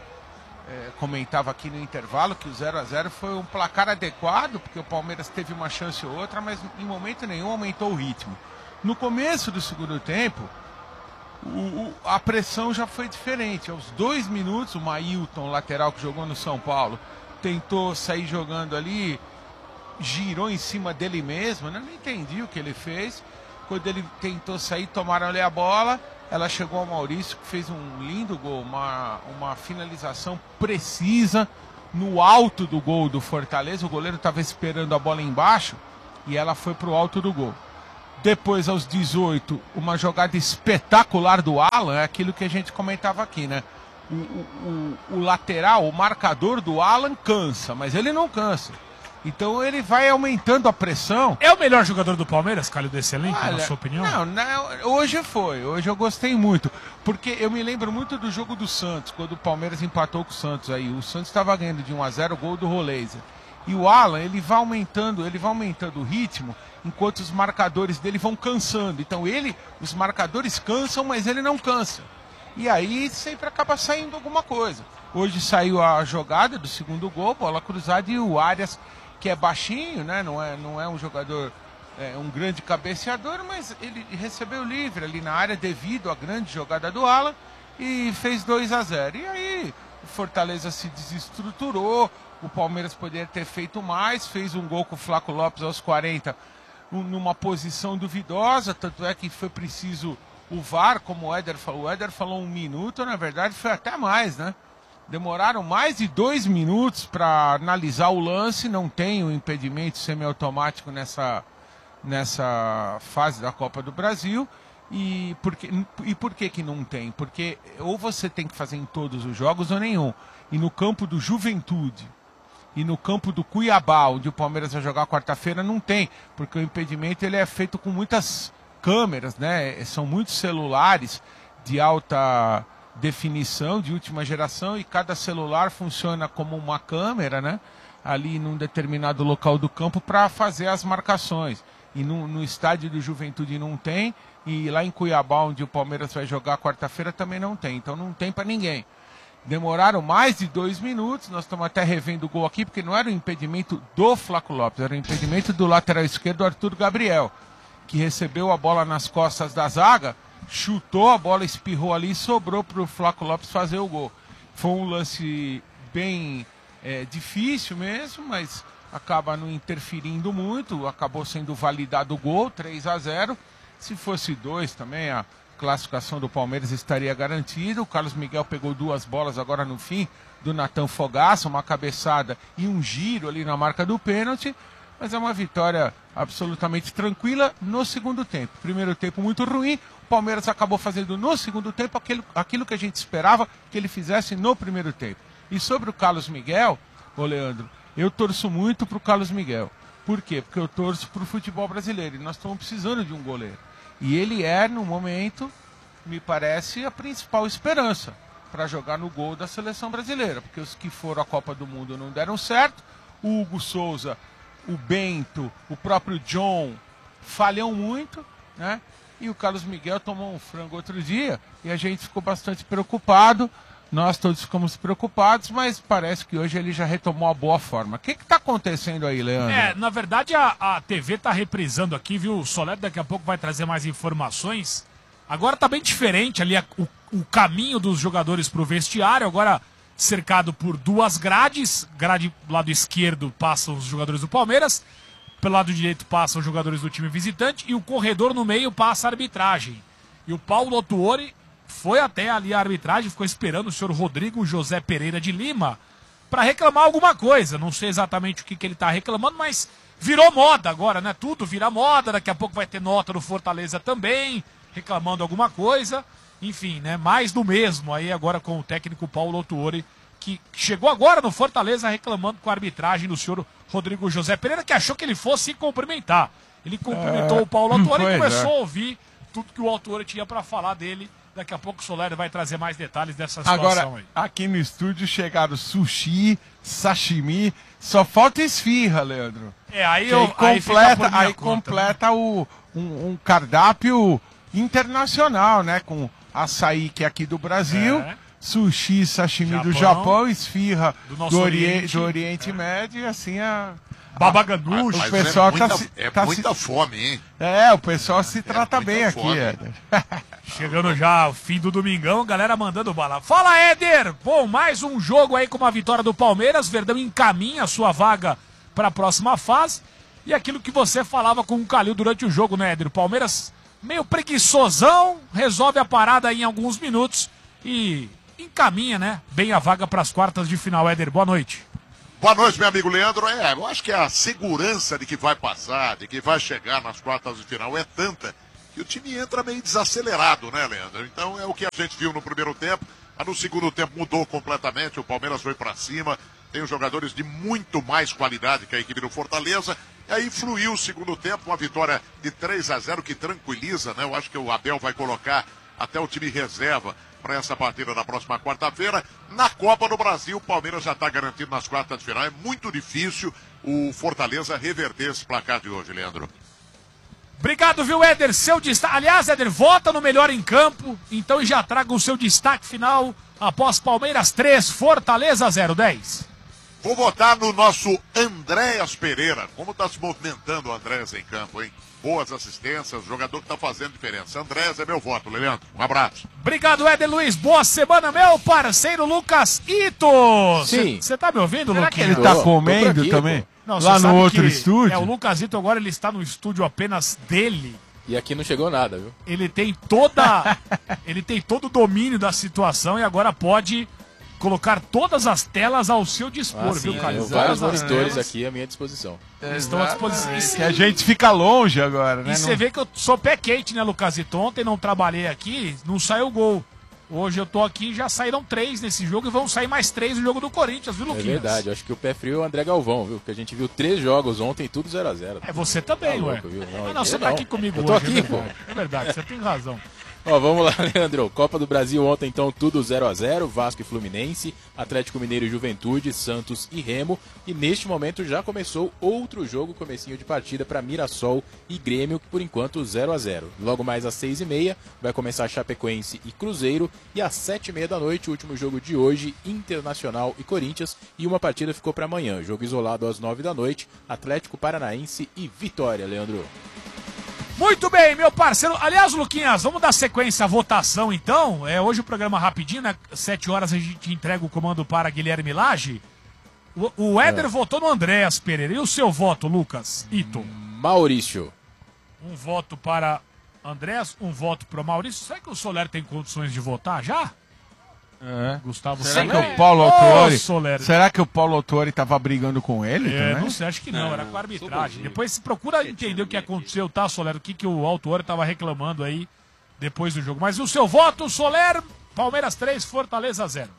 é, comentava aqui no intervalo que o zero a zero foi um placar adequado, porque o Palmeiras teve uma chance ou outra, mas em momento nenhum aumentou o ritmo. No começo do segundo tempo, o, o, a pressão já foi diferente. Aos dois minutos, o Maílton, lateral que jogou no São Paulo, tentou sair jogando ali, girou em cima dele mesmo, né? Não entendi o que ele fez. Quando ele tentou sair, tomaram ali a bola, ela chegou ao Maurício, que fez um lindo gol, uma, uma finalização precisa no alto do gol do Fortaleza. O goleiro estava esperando a bola embaixo e ela foi para o alto do gol. Depois, aos dezoito, uma jogada espetacular do Alan, é aquilo que a gente comentava aqui, né? O, o, o, o lateral, o marcador do Alan cansa, mas ele não cansa. Então ele vai aumentando a pressão. É o melhor jogador do Palmeiras, Calil desse elenco, Olha, na sua opinião? Não, não, hoje foi. Hoje eu gostei muito. Porque eu me lembro muito do jogo do Santos, quando o Palmeiras empatou com o Santos aí. O Santos estava ganhando de um a zero, o gol do Roleiser. E o Alan, ele vai aumentando, ele vai aumentando o ritmo, enquanto os marcadores dele vão cansando. Então ele, os marcadores cansam, mas ele não cansa. E aí sempre acaba saindo alguma coisa. Hoje saiu a jogada do segundo gol, bola cruzada, e o Arias, que é baixinho, né? Não é, não é um jogador, é um grande cabeceador, mas ele recebeu livre ali na área devido à grande jogada do Alan e fez dois a zero. E aí o Fortaleza se desestruturou, o Palmeiras poderia ter feito mais, fez um gol com o Flaco Lopes aos quarenta, um, numa posição duvidosa, tanto é que foi preciso o V A R, como o Éder falou. O Éder falou um minuto, na verdade foi até mais, né? Demoraram mais de dois minutos para analisar o lance, não tem o impedimento semiautomático nessa, nessa fase da Copa do Brasil. E por, que, e por que que não tem? Porque ou você tem que fazer em todos os jogos ou nenhum. E no campo do Juventude e no campo do Cuiabá, onde o Palmeiras vai jogar quarta-feira, não tem. Porque o impedimento ele é feito com muitas câmeras, né? São muitos celulares de alta definição, de última geração, e cada celular funciona como uma câmera, né? Ali num determinado local do campo para fazer as marcações. E no, no estádio do Juventude não tem, e lá em Cuiabá, onde o Palmeiras vai jogar quarta-feira, também não tem. Então não tem para ninguém. Demoraram mais de dois minutos, nós estamos até revendo o gol aqui, porque não era o impedimento do Flaco Lopes, era o impedimento do lateral esquerdo, Arthur Gabriel, que recebeu a bola nas costas da zaga, chutou, a bola espirrou ali e sobrou para o Flaco Lopes fazer o gol. Foi um lance bem é, difícil mesmo, mas acaba não interferindo muito, acabou sendo validado o gol, três a zero. Se fosse dois também, a classificação do Palmeiras estaria garantida. O Carlos Miguel pegou duas bolas agora no fim, do Natan Fogaça, uma cabeçada e um giro ali na marca do pênalti. Mas é uma vitória absolutamente tranquila no segundo tempo. Primeiro tempo muito ruim, o Palmeiras acabou fazendo no segundo tempo aquilo, aquilo que a gente esperava que ele fizesse no primeiro tempo. E sobre o Carlos Miguel, ô Leandro, eu torço muito pro Carlos Miguel. Por quê? Porque eu torço pro futebol brasileiro e nós estamos precisando de um goleiro. E ele é, no momento, me parece, a principal esperança para jogar no gol da seleção brasileira. Porque os que foram à Copa do Mundo não deram certo, o Hugo Souza, o Bento, o próprio John falham muito, né? E o Carlos Miguel tomou um frango outro dia e a gente ficou bastante preocupado. Nós todos ficamos preocupados, mas parece que hoje ele já retomou a boa forma. O que está acontecendo aí, Leandro? É, na verdade a, a T V está reprisando aqui, viu? O Soler daqui a pouco vai trazer mais informações. Agora está bem diferente ali a, o, o caminho dos jogadores para o vestiário, agora cercado por duas grades. Grade do lado esquerdo passam os jogadores do Palmeiras, pelo lado direito passam os jogadores do time visitante e o corredor no meio passa a arbitragem. E o Paulo Autuori foi até ali a arbitragem, ficou esperando o senhor Rodrigo José Pereira de Lima para reclamar alguma coisa. Não sei exatamente o que, que ele está reclamando, mas virou moda agora, né? Tudo vira moda, daqui a pouco vai ter nota no Fortaleza também, reclamando alguma coisa. Enfim, né? Mais do mesmo aí agora com o técnico Paulo Autuori que chegou agora no Fortaleza reclamando com a arbitragem do senhor Rodrigo José Pereira, que achou que ele fosse cumprimentar. Ele cumprimentou É, o Paulo Autuori e pois começou é. a ouvir tudo que o Autuori tinha para falar dele. Daqui a pouco o Soler vai trazer mais detalhes dessa situação Agora, aí. aqui no estúdio chegaram sushi, sashimi, só falta esfirra, Leandro. É, aí, Que eu, aí aí fica por completa, minha aí conta, né? completa o, um, um cardápio internacional, né? Com açaí, que é aqui do Brasil, É. sushi, sashimi Japão, do Japão, esfirra do do, nosso Ori- Oriente. do Oriente Médio, e assim a... Babaganush. Mas o pessoal é muita, tá se- é tá muita se- fome, hein? É, o pessoal se trata muita bem aqui, fome. Éder. Chegando já ao fim do domingão, galera mandando bala. Fala, Éder! Bom, mais um jogo aí com uma vitória do Palmeiras. Verdão encaminha a sua vaga para a próxima fase. E aquilo que você falava com o Calil durante o jogo, né, Éder? O Palmeiras meio preguiçosão, resolve a parada aí em alguns minutos e encaminha, né, bem a vaga para as quartas de final. Éder, boa noite. Boa noite, meu amigo Leandro. É, eu acho que a segurança de que vai passar, de que vai chegar nas quartas de final é tanta que o time entra meio desacelerado, né, Leandro? Então é o que a gente viu no primeiro tempo, mas no segundo tempo mudou completamente, o Palmeiras foi pra cima, tem os jogadores de muito mais qualidade que a equipe do Fortaleza, e aí fluiu o segundo tempo, uma vitória de três a zero que tranquiliza, né? Eu acho que o Abel vai colocar até o time reserva para essa partida na próxima quarta-feira. Na Copa do Brasil, o Palmeiras já está garantido nas quartas de final. É muito difícil o Fortaleza reverter esse placar de hoje, Leandro. Obrigado, viu, Éder? Seu destaque. Aliás, Éder, vota no melhor em campo. Então já traga o seu destaque final após Palmeiras três, Fortaleza zero, dez. Vou votar no nosso Andréas Pereira. Como está se movimentando o Andréas em campo, hein? Boas assistências, jogador que está fazendo diferença. Andréas é meu voto, Leandro. Um abraço. Obrigado, Éder Luiz. Boa semana, meu parceiro Lucas Ito. Sim. Você tá me ouvindo, Será Luquinha? que ele Tô, tá tô comendo por aqui, também? pô. Não, Lá você no sabe outro que estúdio? É, o Lucas Ito agora ele está no estúdio apenas dele. E aqui não chegou nada, viu? Ele tem toda. ele tem todo o domínio da situação e agora pode colocar todas as telas ao seu dispor, Ah, viu, sim, Calil? tenho vários Todas as monitores telas aqui à minha disposição. estão à disposição. E É, se- que a gente fica longe agora, né? E você vê que eu sou pé quente, né, Lucasito? Ontem não trabalhei aqui, não saiu gol. Hoje eu tô aqui e já saíram três nesse jogo e vão sair mais três no jogo do Corinthians, viu, É Luquinhas? verdade, eu acho que o pé frio é o André Galvão, viu? Porque a gente viu três jogos ontem e tudo zero a zero. É você também, Tá ué. louco, viu? Não, Ah, não, eu você tá não. aqui comigo Eu tô hoje, aqui, é verdade. É verdade, você tem razão. Ó, vamos lá, Leandro. Copa do Brasil ontem, então, tudo zero a zero. Vasco e Fluminense, Atlético Mineiro e Juventude, Santos e Remo. E neste momento já começou outro jogo, comecinho de partida para Mirassol e Grêmio, que por enquanto zero a zero. Logo mais às seis e meia vai começar Chapecoense e Cruzeiro. E às sete e meia da noite, o último jogo de hoje, Internacional e Corinthians. E uma partida ficou para amanhã. Jogo isolado às nove da noite, Atlético Paranaense e Vitória, Leandro. Muito bem, meu parceiro. Aliás, Luquinhas, vamos dar sequência à votação, então. É, hoje o programa rapidinho, né? Sete horas a gente entrega o comando para Guilherme Lage. O, o Éder É. votou no Andréas Pereira. E o seu voto, Lucas Ito? Maurício. Um voto para Andréas, um voto para o Maurício. Será que o Soler tem condições de votar já? É. Gustavo Será Soler? que o Paulo Ô, Autuori, Soler. será que o Paulo Autuori tava brigando com ele É, também? não sei, acho que não, era com a arbitragem. bonzinho. Depois se procura entender o que aconteceu, tá, Soler? O que, que o Autuori tava reclamando aí depois do jogo. Mas o seu voto, Soler, Palmeiras três, Fortaleza zero.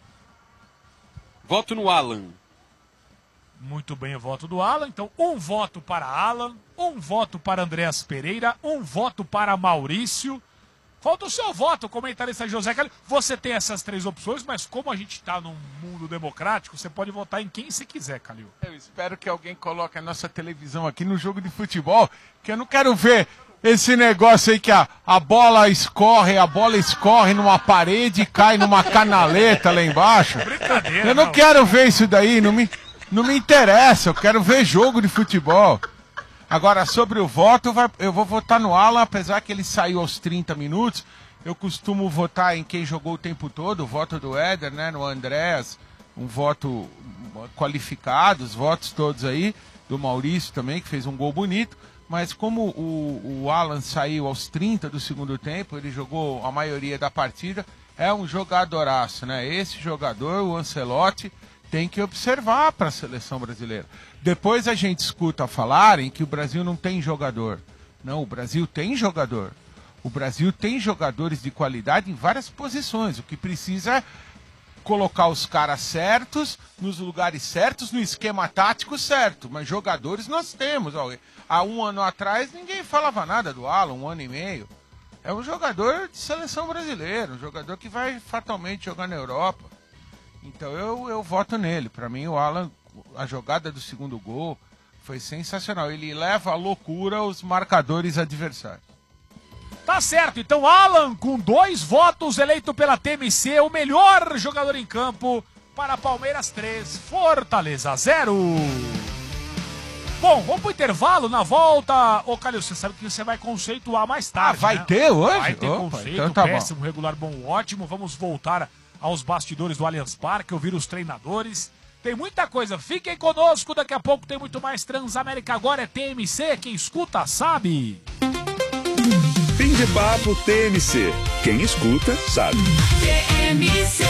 Voto no Alan. Muito bem o voto do Alan. Então, um voto para Alan, um voto para Andréas Pereira, um voto para Maurício. Falta o seu voto, comentarista José Calil. Você tem essas três opções, mas como a gente está num mundo democrático, você pode votar em quem você quiser, Calil. Eu espero que alguém coloque a nossa televisão aqui no jogo de futebol, que eu não quero ver esse negócio aí que a, a bola escorre, a bola escorre numa parede e cai numa canaleta lá embaixo. Brincadeira. Eu não quero ver isso daí, não me, não me interessa, eu quero ver jogo de futebol. Agora, sobre o voto, vai- eu vou votar no Alan, apesar que ele saiu aos trinta minutos. Eu costumo votar em quem jogou o tempo todo, o voto do Éder, né, no Andréas, um voto qualificado, os votos todos aí, do Maurício também, que fez um gol bonito. Mas como o, o Alan saiu aos trinta do segundo tempo, ele jogou a maioria da partida, é um jogadoraço, né? Esse jogador, o Ancelotti, tem que observar para a seleção brasileira. Depois a gente escuta falarem que o Brasil não tem jogador. Não, o Brasil tem jogador. O Brasil tem jogadores de qualidade em várias posições. O que precisa é colocar os caras certos, nos lugares certos, no esquema tático certo. Mas jogadores nós temos. Ó, há um ano atrás ninguém falava nada do Alan, um ano e meio. É um jogador de seleção brasileira, um jogador que vai fatalmente jogar na Europa. Então eu, eu voto nele. Para mim o Alan, a jogada do segundo gol foi sensacional. Ele leva à loucura os marcadores adversários. Tá certo, então Alan com dois votos, eleito pela T M C, o melhor jogador em campo para Palmeiras três, Fortaleza zero. Bom, vamos pro intervalo, na volta, ô Calil, você sabe que você vai conceituar mais tarde, Ah, vai né? ter hoje? Vai ter Opa, conceito, então tá péssimo, bom. regular, bom, ótimo, vamos voltar aos bastidores do Allianz Parque, ouvir os treinadores, tem muita coisa, fiquem conosco, daqui a pouco tem muito mais Transamérica, agora é T M C, quem escuta sabe. Fim de papo T M C. Quem escuta, sabe. T M C.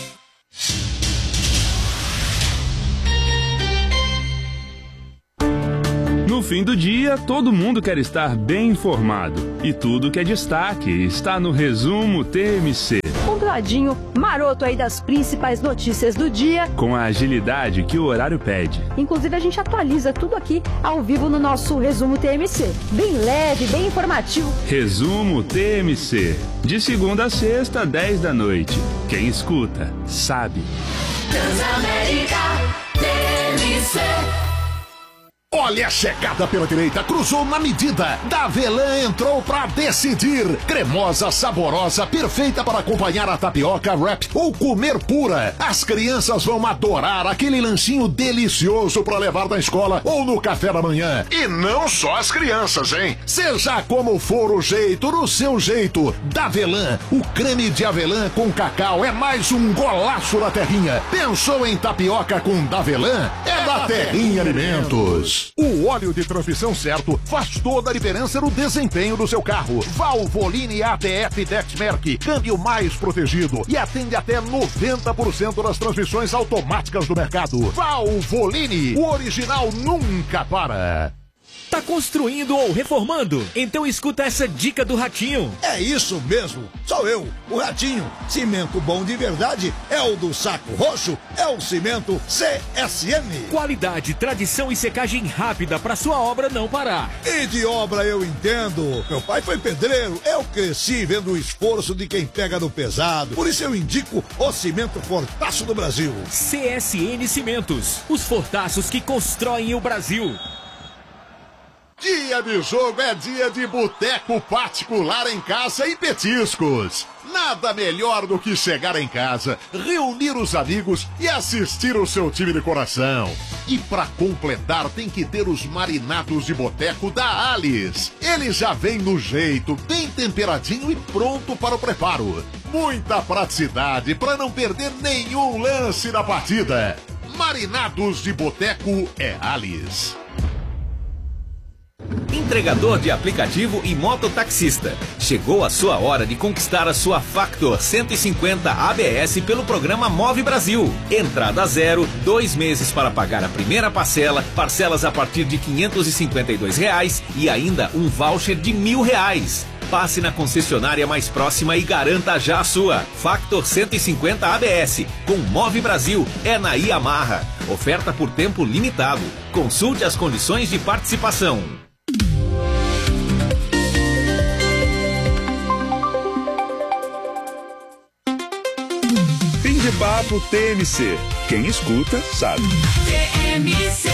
No fim do dia, todo mundo quer estar bem informado. E tudo que é destaque está no Resumo T M C. Compradinho maroto aí das principais notícias do dia. Com a agilidade que o horário pede. Inclusive a gente atualiza tudo aqui ao vivo no nosso Resumo T M C. Bem leve, bem informativo. Resumo T M C. De segunda a sexta, dez da noite. Quem escuta, sabe. Transamérica T M C. Olha a chegada pela direita, cruzou na medida. Davelan entrou pra decidir. Cremosa, saborosa, perfeita para acompanhar a tapioca, wrap ou comer pura. As crianças vão adorar aquele lanchinho delicioso para levar na escola ou no café da manhã. E não só as crianças, hein? Seja como for o jeito, no seu jeito. Davelan, o creme de avelã com cacau é mais um golaço da Terrinha. Pensou em tapioca com Davelan? É da Terrinha Alimentos. O óleo de transmissão certo faz toda a diferença no desempenho do seu carro. Valvoline A T F Dexmerc, câmbio mais protegido e atende até noventa por cento das transmissões automáticas do mercado. Valvoline, o original nunca para. Tá construindo ou reformando? Então escuta essa dica do Ratinho. É isso mesmo, sou eu, o Ratinho. Cimento bom de verdade é o do Saco Roxo, é o cimento C S M. Qualidade, tradição e secagem rápida para sua obra não parar. E de obra eu entendo. Meu pai foi pedreiro, eu cresci vendo o esforço de quem pega no pesado. Por isso eu indico o cimento Fortaço do Brasil. C S N Cimentos, os fortaços que constroem o Brasil. Dia de jogo é dia de boteco particular em casa e petiscos. Nada melhor do que chegar em casa, reunir os amigos e assistir o seu time de coração. E para completar tem que ter os marinados de boteco da Alice. Ele já vem no jeito, bem temperadinho e pronto para o preparo. Muita praticidade para não perder nenhum lance da partida. Marinados de boteco é Alice. Entregador de aplicativo e mototaxista. Chegou a sua hora de conquistar a sua Factor cento e cinquenta A B S pelo programa Move Brasil. Entrada zero, dois meses para pagar a primeira parcela, parcelas a partir de quinhentos e cinquenta e dois reais e ainda um voucher de mil reais. Passe na concessionária mais próxima e garanta já a sua. Factor cento e cinquenta A B S. Com Move Brasil é na Yamaha. Oferta por tempo limitado. Consulte as condições de participação. Fim de papo T M C. Quem escuta, sabe. T M C.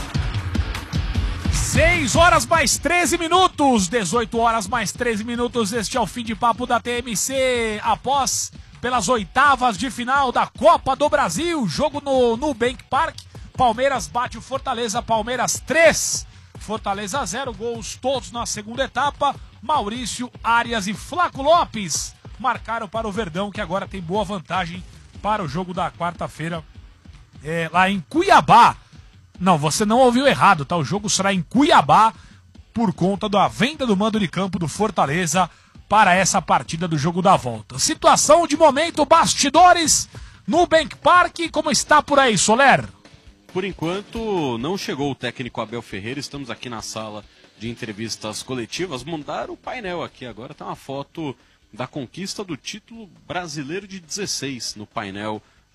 seis horas mais treze minutos, dezoito horas mais treze minutos, este é o fim de papo da T M C, após, pelas oitavas de final da Copa do Brasil, jogo no Nubank Park, Palmeiras bate o Fortaleza, Palmeiras três, Fortaleza zero, gols todos na segunda etapa, Maurício, Arias e Flaco Lopes marcaram para o Verdão, que agora tem boa vantagem para o jogo da quarta-feira, é, lá em Cuiabá. Não, você não ouviu errado, tá? O jogo será em Cuiabá por conta da venda do mando de campo do Fortaleza para essa partida do jogo da volta. Situação de momento, bastidores no Nubank Park, como está por aí, Soler? Por enquanto, não chegou o técnico Abel Ferreira, estamos aqui na sala de entrevistas coletivas, mudaram o painel aqui, agora tem uma foto da conquista do título brasileiro de dezesseis no painel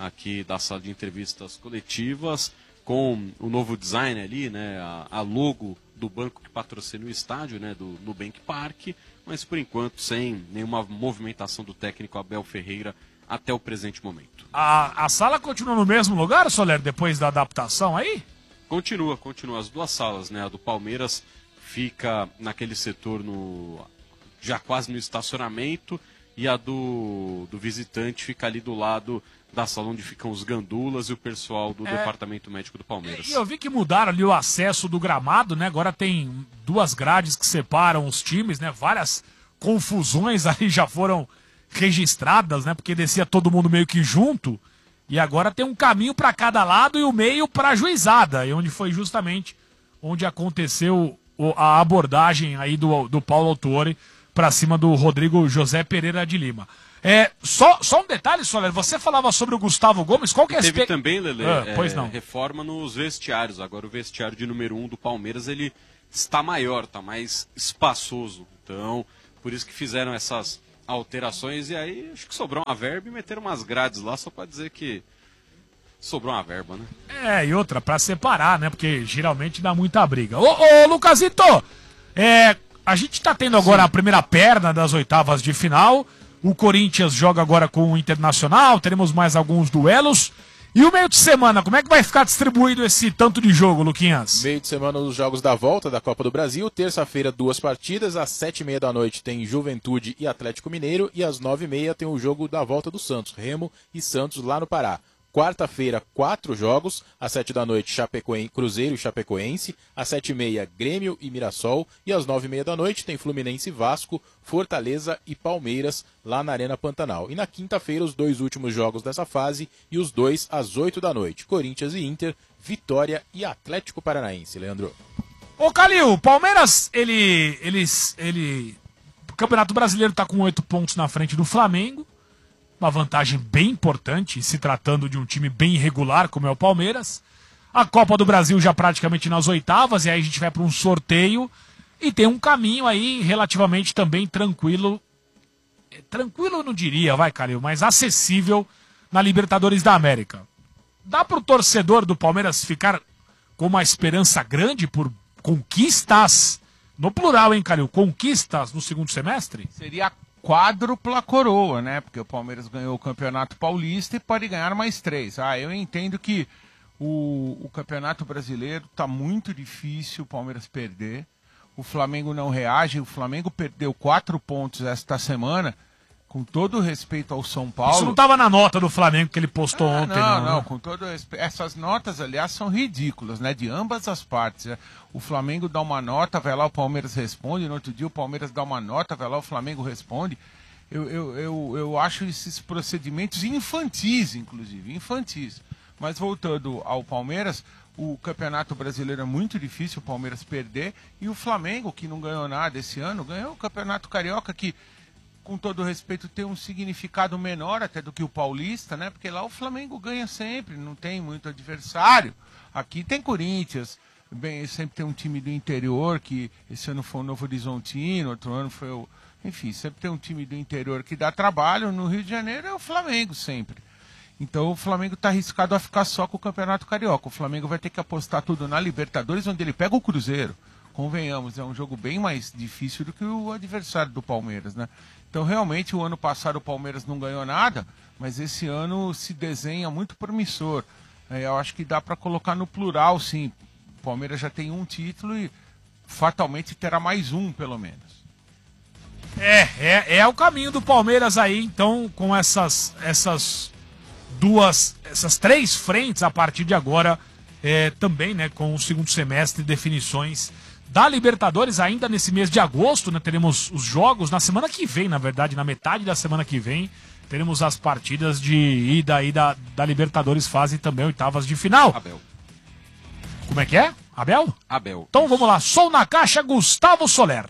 aqui da sala de entrevistas coletivas, com o novo design ali, né, a, a logo do banco que patrocina o estádio, né, do Nubank Park, mas por enquanto sem nenhuma movimentação do técnico Abel Ferreira até o presente momento. A, a sala continua no mesmo lugar, Soler, depois da adaptação aí? Continua, continua. As duas salas, né, a do Palmeiras fica naquele setor no, já quase no estacionamento, e a do, do visitante fica ali do lado da sala onde ficam os gandulas e o pessoal do É. departamento médico do Palmeiras. E eu vi que mudaram ali o acesso do gramado, né? Agora tem duas grades que separam os times, né? Várias confusões ali já foram registradas, né? Porque descia todo mundo meio que junto. E agora tem um caminho para cada lado e o meio para a juizada, e onde foi justamente onde aconteceu o- a abordagem aí do, do Paulo Autuori para cima do Rodrigo José Pereira de Lima. É, só, só um detalhe, Soler, você falava sobre o Gustavo Gomes, qual que é a Teve espe- também, Lele, Ah, é, pois não. reforma nos vestiários. Agora o vestiário de número um do Palmeiras, ele está maior, está mais espaçoso. Então, por isso que fizeram essas alterações, e aí acho que sobrou uma verba e meteram umas grades lá só para dizer que sobrou uma verba, né? É, e outra, pra separar, né? Porque geralmente dá muita briga. Ô, ô Lucasito, é, a gente tá tendo agora a primeira perna das oitavas de final. O Corinthians joga agora com o Internacional, teremos mais alguns duelos. E o meio de semana, como é que vai ficar distribuído esse tanto de jogo, Luquinhas? Meio de semana os jogos da volta da Copa do Brasil. Terça-feira, duas partidas. Às sete e meia da noite tem Juventude e Atlético Mineiro. E às nove e meia tem o jogo da volta do Santos, Remo e Santos lá no Pará. Quarta-feira, quatro jogos. Às sete da noite, Chapecoen... Cruzeiro e Chapecoense. Às sete e meia, Grêmio e Mirassol. E às nove e meia da noite tem Fluminense e Vasco, Fortaleza e Palmeiras lá na Arena Pantanal. E na quinta-feira, os dois últimos jogos dessa fase e os dois às oito da noite. Corinthians e Inter, Vitória e Atlético Paranaense, Leandro. Ô, Calil, o Palmeiras, ele, ele, ele... O Campeonato Brasileiro tá com oito pontos na frente do Flamengo. Uma vantagem bem importante, se tratando de um time bem irregular, como é o Palmeiras. A Copa do Brasil já praticamente nas oitavas, e aí a gente vai para um sorteio. E tem um caminho aí relativamente também tranquilo. É, tranquilo eu não diria, vai, Calil, mas acessível na Libertadores da América. Dá pro torcedor do Palmeiras ficar com uma esperança grande por conquistas, no plural, hein, Calil? Conquistas no segundo semestre? Seria quádrupla coroa, né? Porque o Palmeiras ganhou o Campeonato Paulista e pode ganhar mais três. Ah, eu entendo que o, o Campeonato Brasileiro está muito difícil o Palmeiras perder. O Flamengo não reage. O Flamengo perdeu quatro pontos esta semana. Com todo o respeito ao São Paulo... Isso não estava na nota do Flamengo que ele postou Ah, ontem, não, não. não, né? com todo respeito. Essas notas, aliás, são ridículas, né? De ambas as partes. né? O Flamengo dá uma nota, vai lá, o Palmeiras responde. No outro dia, o Palmeiras dá uma nota, vai lá, o Flamengo responde. Eu, eu, eu, eu acho esses procedimentos infantis, inclusive, infantis. Mas voltando ao Palmeiras, o Campeonato Brasileiro é muito difícil o Palmeiras perder. E o Flamengo, que não ganhou nada esse ano, ganhou o Campeonato Carioca, que, com todo respeito, tem um significado menor até do que o Paulista, né? Porque lá o Flamengo ganha sempre, não tem muito adversário. Aqui tem Corinthians, bem, sempre tem um time do interior, que esse ano foi o Novo Horizontino, outro ano foi o... Enfim, sempre tem um time do interior que dá trabalho. No Rio de Janeiro é o Flamengo sempre. Então o Flamengo está arriscado a ficar só com o Campeonato Carioca. O Flamengo vai ter que apostar tudo na Libertadores, onde ele pega o Cruzeiro. Convenhamos, é um jogo bem mais difícil do que o adversário do Palmeiras, né? Então, realmente, o ano passado o Palmeiras não ganhou nada, mas esse ano se desenha muito promissor. É, eu acho que dá para colocar no plural, sim. O Palmeiras já tem um título e fatalmente terá mais um, pelo menos. É, é, é o caminho do Palmeiras aí, então, com essas, essas duas, essas três frentes a partir de agora, é, também, né, com o segundo semestre, definições da Libertadores ainda nesse mês de agosto, né, teremos os jogos na semana que vem, na verdade, na metade da semana que vem, teremos as partidas de ida aí da, da Libertadores fase também oitavas de final. Abel. Como é que é? Abel? Abel. Então vamos lá, som na caixa, Gustavo Soler.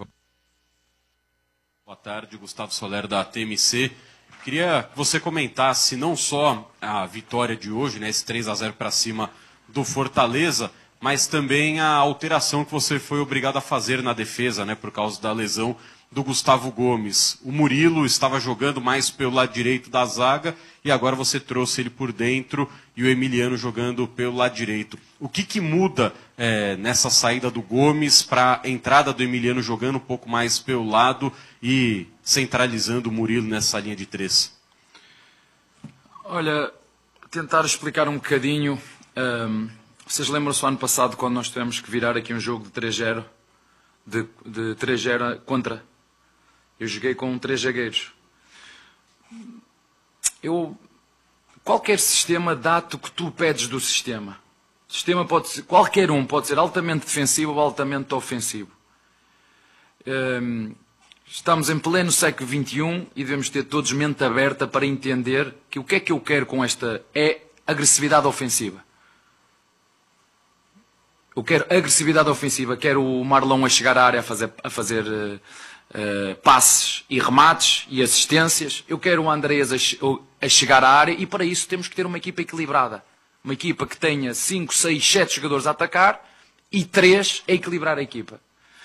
Boa tarde, Gustavo Soler da T M C. Queria que você comentasse não só a vitória de hoje, né, esse três a zero para cima do Fortaleza, mas também a alteração que você foi obrigado a fazer na defesa, né, por causa da lesão do Gustavo Gomes. O Murilo estava jogando mais pelo lado direito da zaga e agora você trouxe ele por dentro e o Emiliano jogando pelo lado direito. O que, que muda é, nessa saída do Gomes para a entrada do Emiliano jogando um pouco mais pelo lado e centralizando o Murilo nessa linha de três? Olha, tentar explicar um bocadinho. Um, vocês lembram-se do ano passado quando nós tivemos que virar aqui um jogo de três zero? De, de três zero contra. Eu joguei com três zagueiros. Eu, qualquer sistema dá-te o que tu pedes do sistema. O sistema pode ser, qualquer um pode ser altamente defensivo ou altamente ofensivo. Um, estamos em pleno século vinte e um e devemos ter todos mente aberta para entender que o que é que eu quero com esta é agressividade ofensiva. Eu quero agressividade ofensiva, quero o Marlon a chegar à área a fazer, a fazer uh, uh, passes e remates e assistências. Eu quero o Andreas a, a chegar à área e para isso temos que ter uma equipa equilibrada. Uma equipa que tenha cinco, seis, sete jogadores a atacar e três a equilibrar a equipa.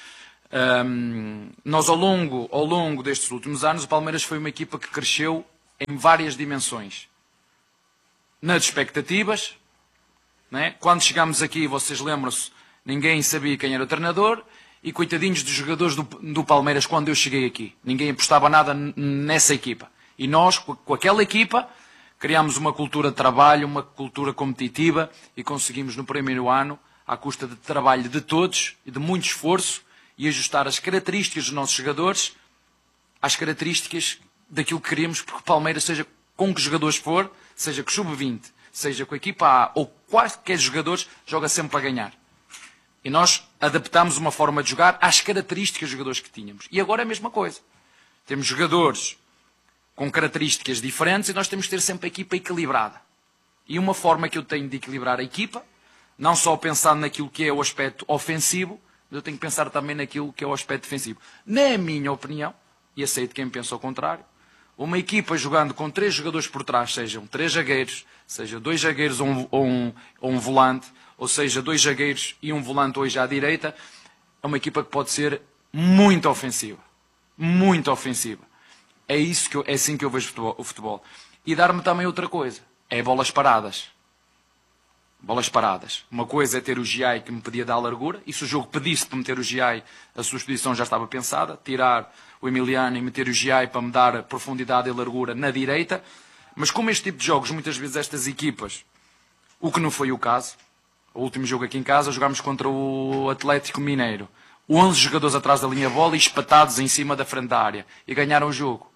Um, nós ao longo, ao longo destes últimos anos, o Palmeiras foi uma equipa que cresceu em várias dimensões. Nas expectativas, né? Quando chegámos aqui, vocês lembram-se, ninguém sabia quem era o treinador e coitadinhos dos jogadores do, do Palmeiras quando eu cheguei aqui. Ninguém apostava nada nessa equipa. E nós, com, com aquela equipa, criámos uma cultura de trabalho, uma cultura competitiva e conseguimos no primeiro ano, à custa de trabalho de todos e de muito esforço, e ajustar as características dos nossos jogadores às características daquilo que queremos, porque o Palmeiras, seja com que jogadores for, seja com o sub vinte, seja com a equipa A ou quaisquer jogadores, joga sempre para ganhar. E nós adaptámos uma forma de jogar às características dos jogadores que tínhamos. E agora é a mesma coisa. Temos jogadores com características diferentes e nós temos que ter sempre a equipa equilibrada. E uma forma que eu tenho de equilibrar a equipa, não só pensando naquilo que é o aspecto ofensivo, mas eu tenho que pensar também naquilo que é o aspecto defensivo. Na minha opinião, e aceito quem pensa ao contrário, uma equipa jogando com três jogadores por trás, sejam três zagueiros, seja dois zagueiros ou um, ou um, ou um volante, ou seja, dois zagueiros e um volante hoje à direita, é uma equipa que pode ser muito ofensiva. Muito ofensiva. É, isso que eu, é assim que eu vejo futebol, o futebol. E dar-me também outra coisa. É bolas paradas. Bolas paradas. Uma coisa é ter o Giai que me podia dar largura, e se o jogo pedisse para meter o Giai, a sua expedição já estava pensada, tirar o Emiliano e meter o Giai para me dar profundidade e largura na direita, mas como este tipo de jogos, muitas vezes estas equipas, o que não foi o caso, o último jogo aqui em casa, jogámos contra o Atlético Mineiro, onze jogadores atrás da linha bola e espatados em cima da frente da área, e ganharam o jogo.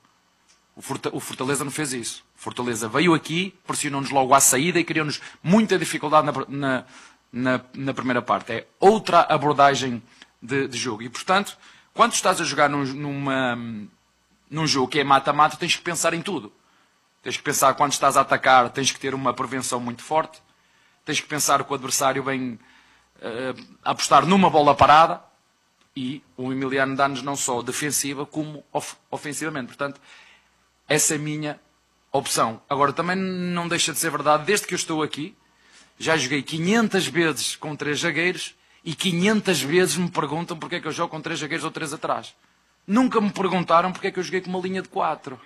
O Fortaleza não fez isso. O Fortaleza veio aqui, pressionou-nos logo à saída e criou-nos muita dificuldade na, na, na, na primeira parte. É outra abordagem de, de jogo. E, portanto, quando estás a jogar num, numa, num jogo que é mata-mata, tens que pensar em tudo. Tens que pensar quando estás a atacar, tens que ter uma prevenção muito forte. Tens que pensar que o adversário vem uh, apostar numa bola parada. E o Emiliano dá-nos não só defensiva, como of, ofensivamente. Portanto, essa é a minha opção. Agora, também não deixa de ser verdade, desde que eu estou aqui, já joguei quinhentas vezes com três zagueiros e quinhentas vezes me perguntam porque é que eu jogo com três zagueiros ou três atrás. Nunca me perguntaram porque é que eu joguei com uma linha de quatro.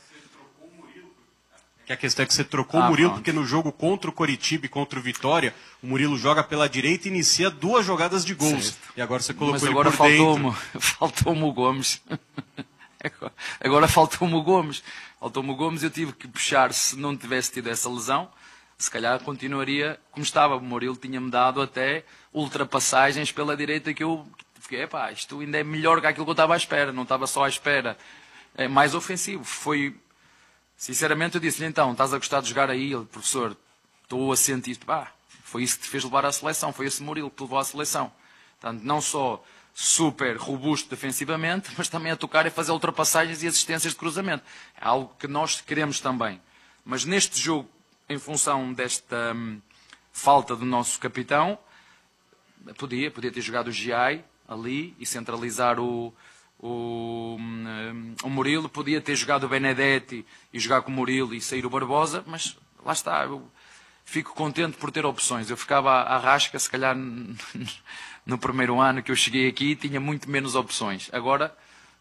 Que a questão é que você trocou Ah, o Murilo, pronto. porque no jogo contra o Coritiba e contra o Vitória, o Murilo joga pela direita e inicia duas jogadas de gols. Certo. E agora você colocou Mas ele agora por faltou-me dentro. faltou-me o Gomes. Agora- Agora faltou-me o Gomes. Faltou-me o Gomes e eu tive que puxar. Se não tivesse tido essa lesão, se calhar continuaria como estava. O Murilo tinha-me dado até ultrapassagens pela direita que eu fiquei, epá, isto ainda é melhor que aquilo que eu estava à espera. Não estava só à espera. É mais ofensivo. Foi, sinceramente, eu disse-lhe, então, estás a gostar de jogar aí? Ele, professor, estou a sentir, pá, foi isso que te fez levar à seleção. Foi esse Murilo que te levou à seleção. Portanto, não só super robusto defensivamente, mas também a tocar e fazer ultrapassagens e assistências de cruzamento. É algo que nós queremos também. Mas neste jogo, em função desta hum, falta do nosso capitão, podia, podia ter jogado o Giai ali e centralizar o, o, hum, o Murilo, podia ter jogado o Benedetti e jogar com o Murilo e sair o Barbosa, mas lá está, eu fico contente por ter opções. Eu ficava à, à rasca, se calhar no primeiro ano que eu cheguei aqui tinha muito menos opções. Agora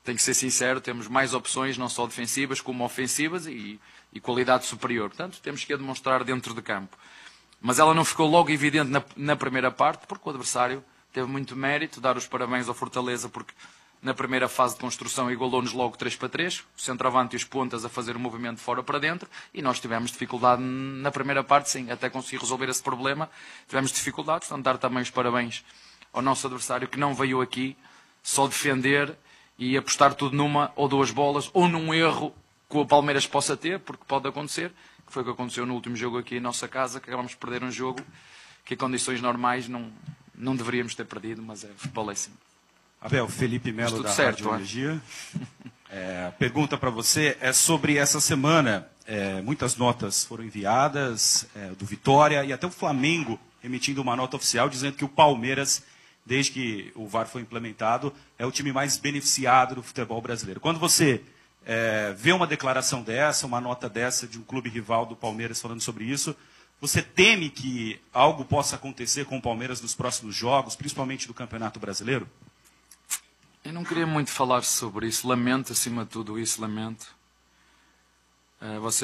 tenho que ser sincero, temos mais opções, não só defensivas como ofensivas e, e qualidade superior. Portanto, temos que a demonstrar dentro de campo. Mas ela não ficou logo evidente na, na primeira parte, porque o adversário teve muito mérito, dar os parabéns ao Fortaleza, porque na primeira fase de construção igualou-nos logo três para três, o centroavante e os pontas a fazer o movimento de fora para dentro, e nós tivemos dificuldade na primeira parte, sim, até conseguir resolver esse problema, tivemos dificuldades, portanto dar também os parabéns ao nosso adversário, que não veio aqui só defender e apostar tudo numa ou duas bolas, ou num erro que o Palmeiras possa ter, porque pode acontecer, que foi o que aconteceu no último jogo aqui em nossa casa, que acabamos de perder um jogo que em condições normais não, não deveríamos ter perdido, mas é futebol é assim. Abel, Felipe Melo da certo, Radiologia. É, a pergunta para você é sobre essa semana. É, muitas notas foram enviadas é, do Vitória e até o Flamengo emitindo uma nota oficial dizendo que o Palmeiras, desde que o V A R foi implementado, é o time mais beneficiado do futebol brasileiro. Quando você é, vê uma declaração dessa, uma nota dessa de um clube rival do Palmeiras falando sobre isso, você teme que algo possa acontecer com o Palmeiras nos próximos jogos, principalmente do Campeonato Brasileiro? Eu não queria muito falar sobre isso, lamento acima de tudo isso, lamento. Uh, você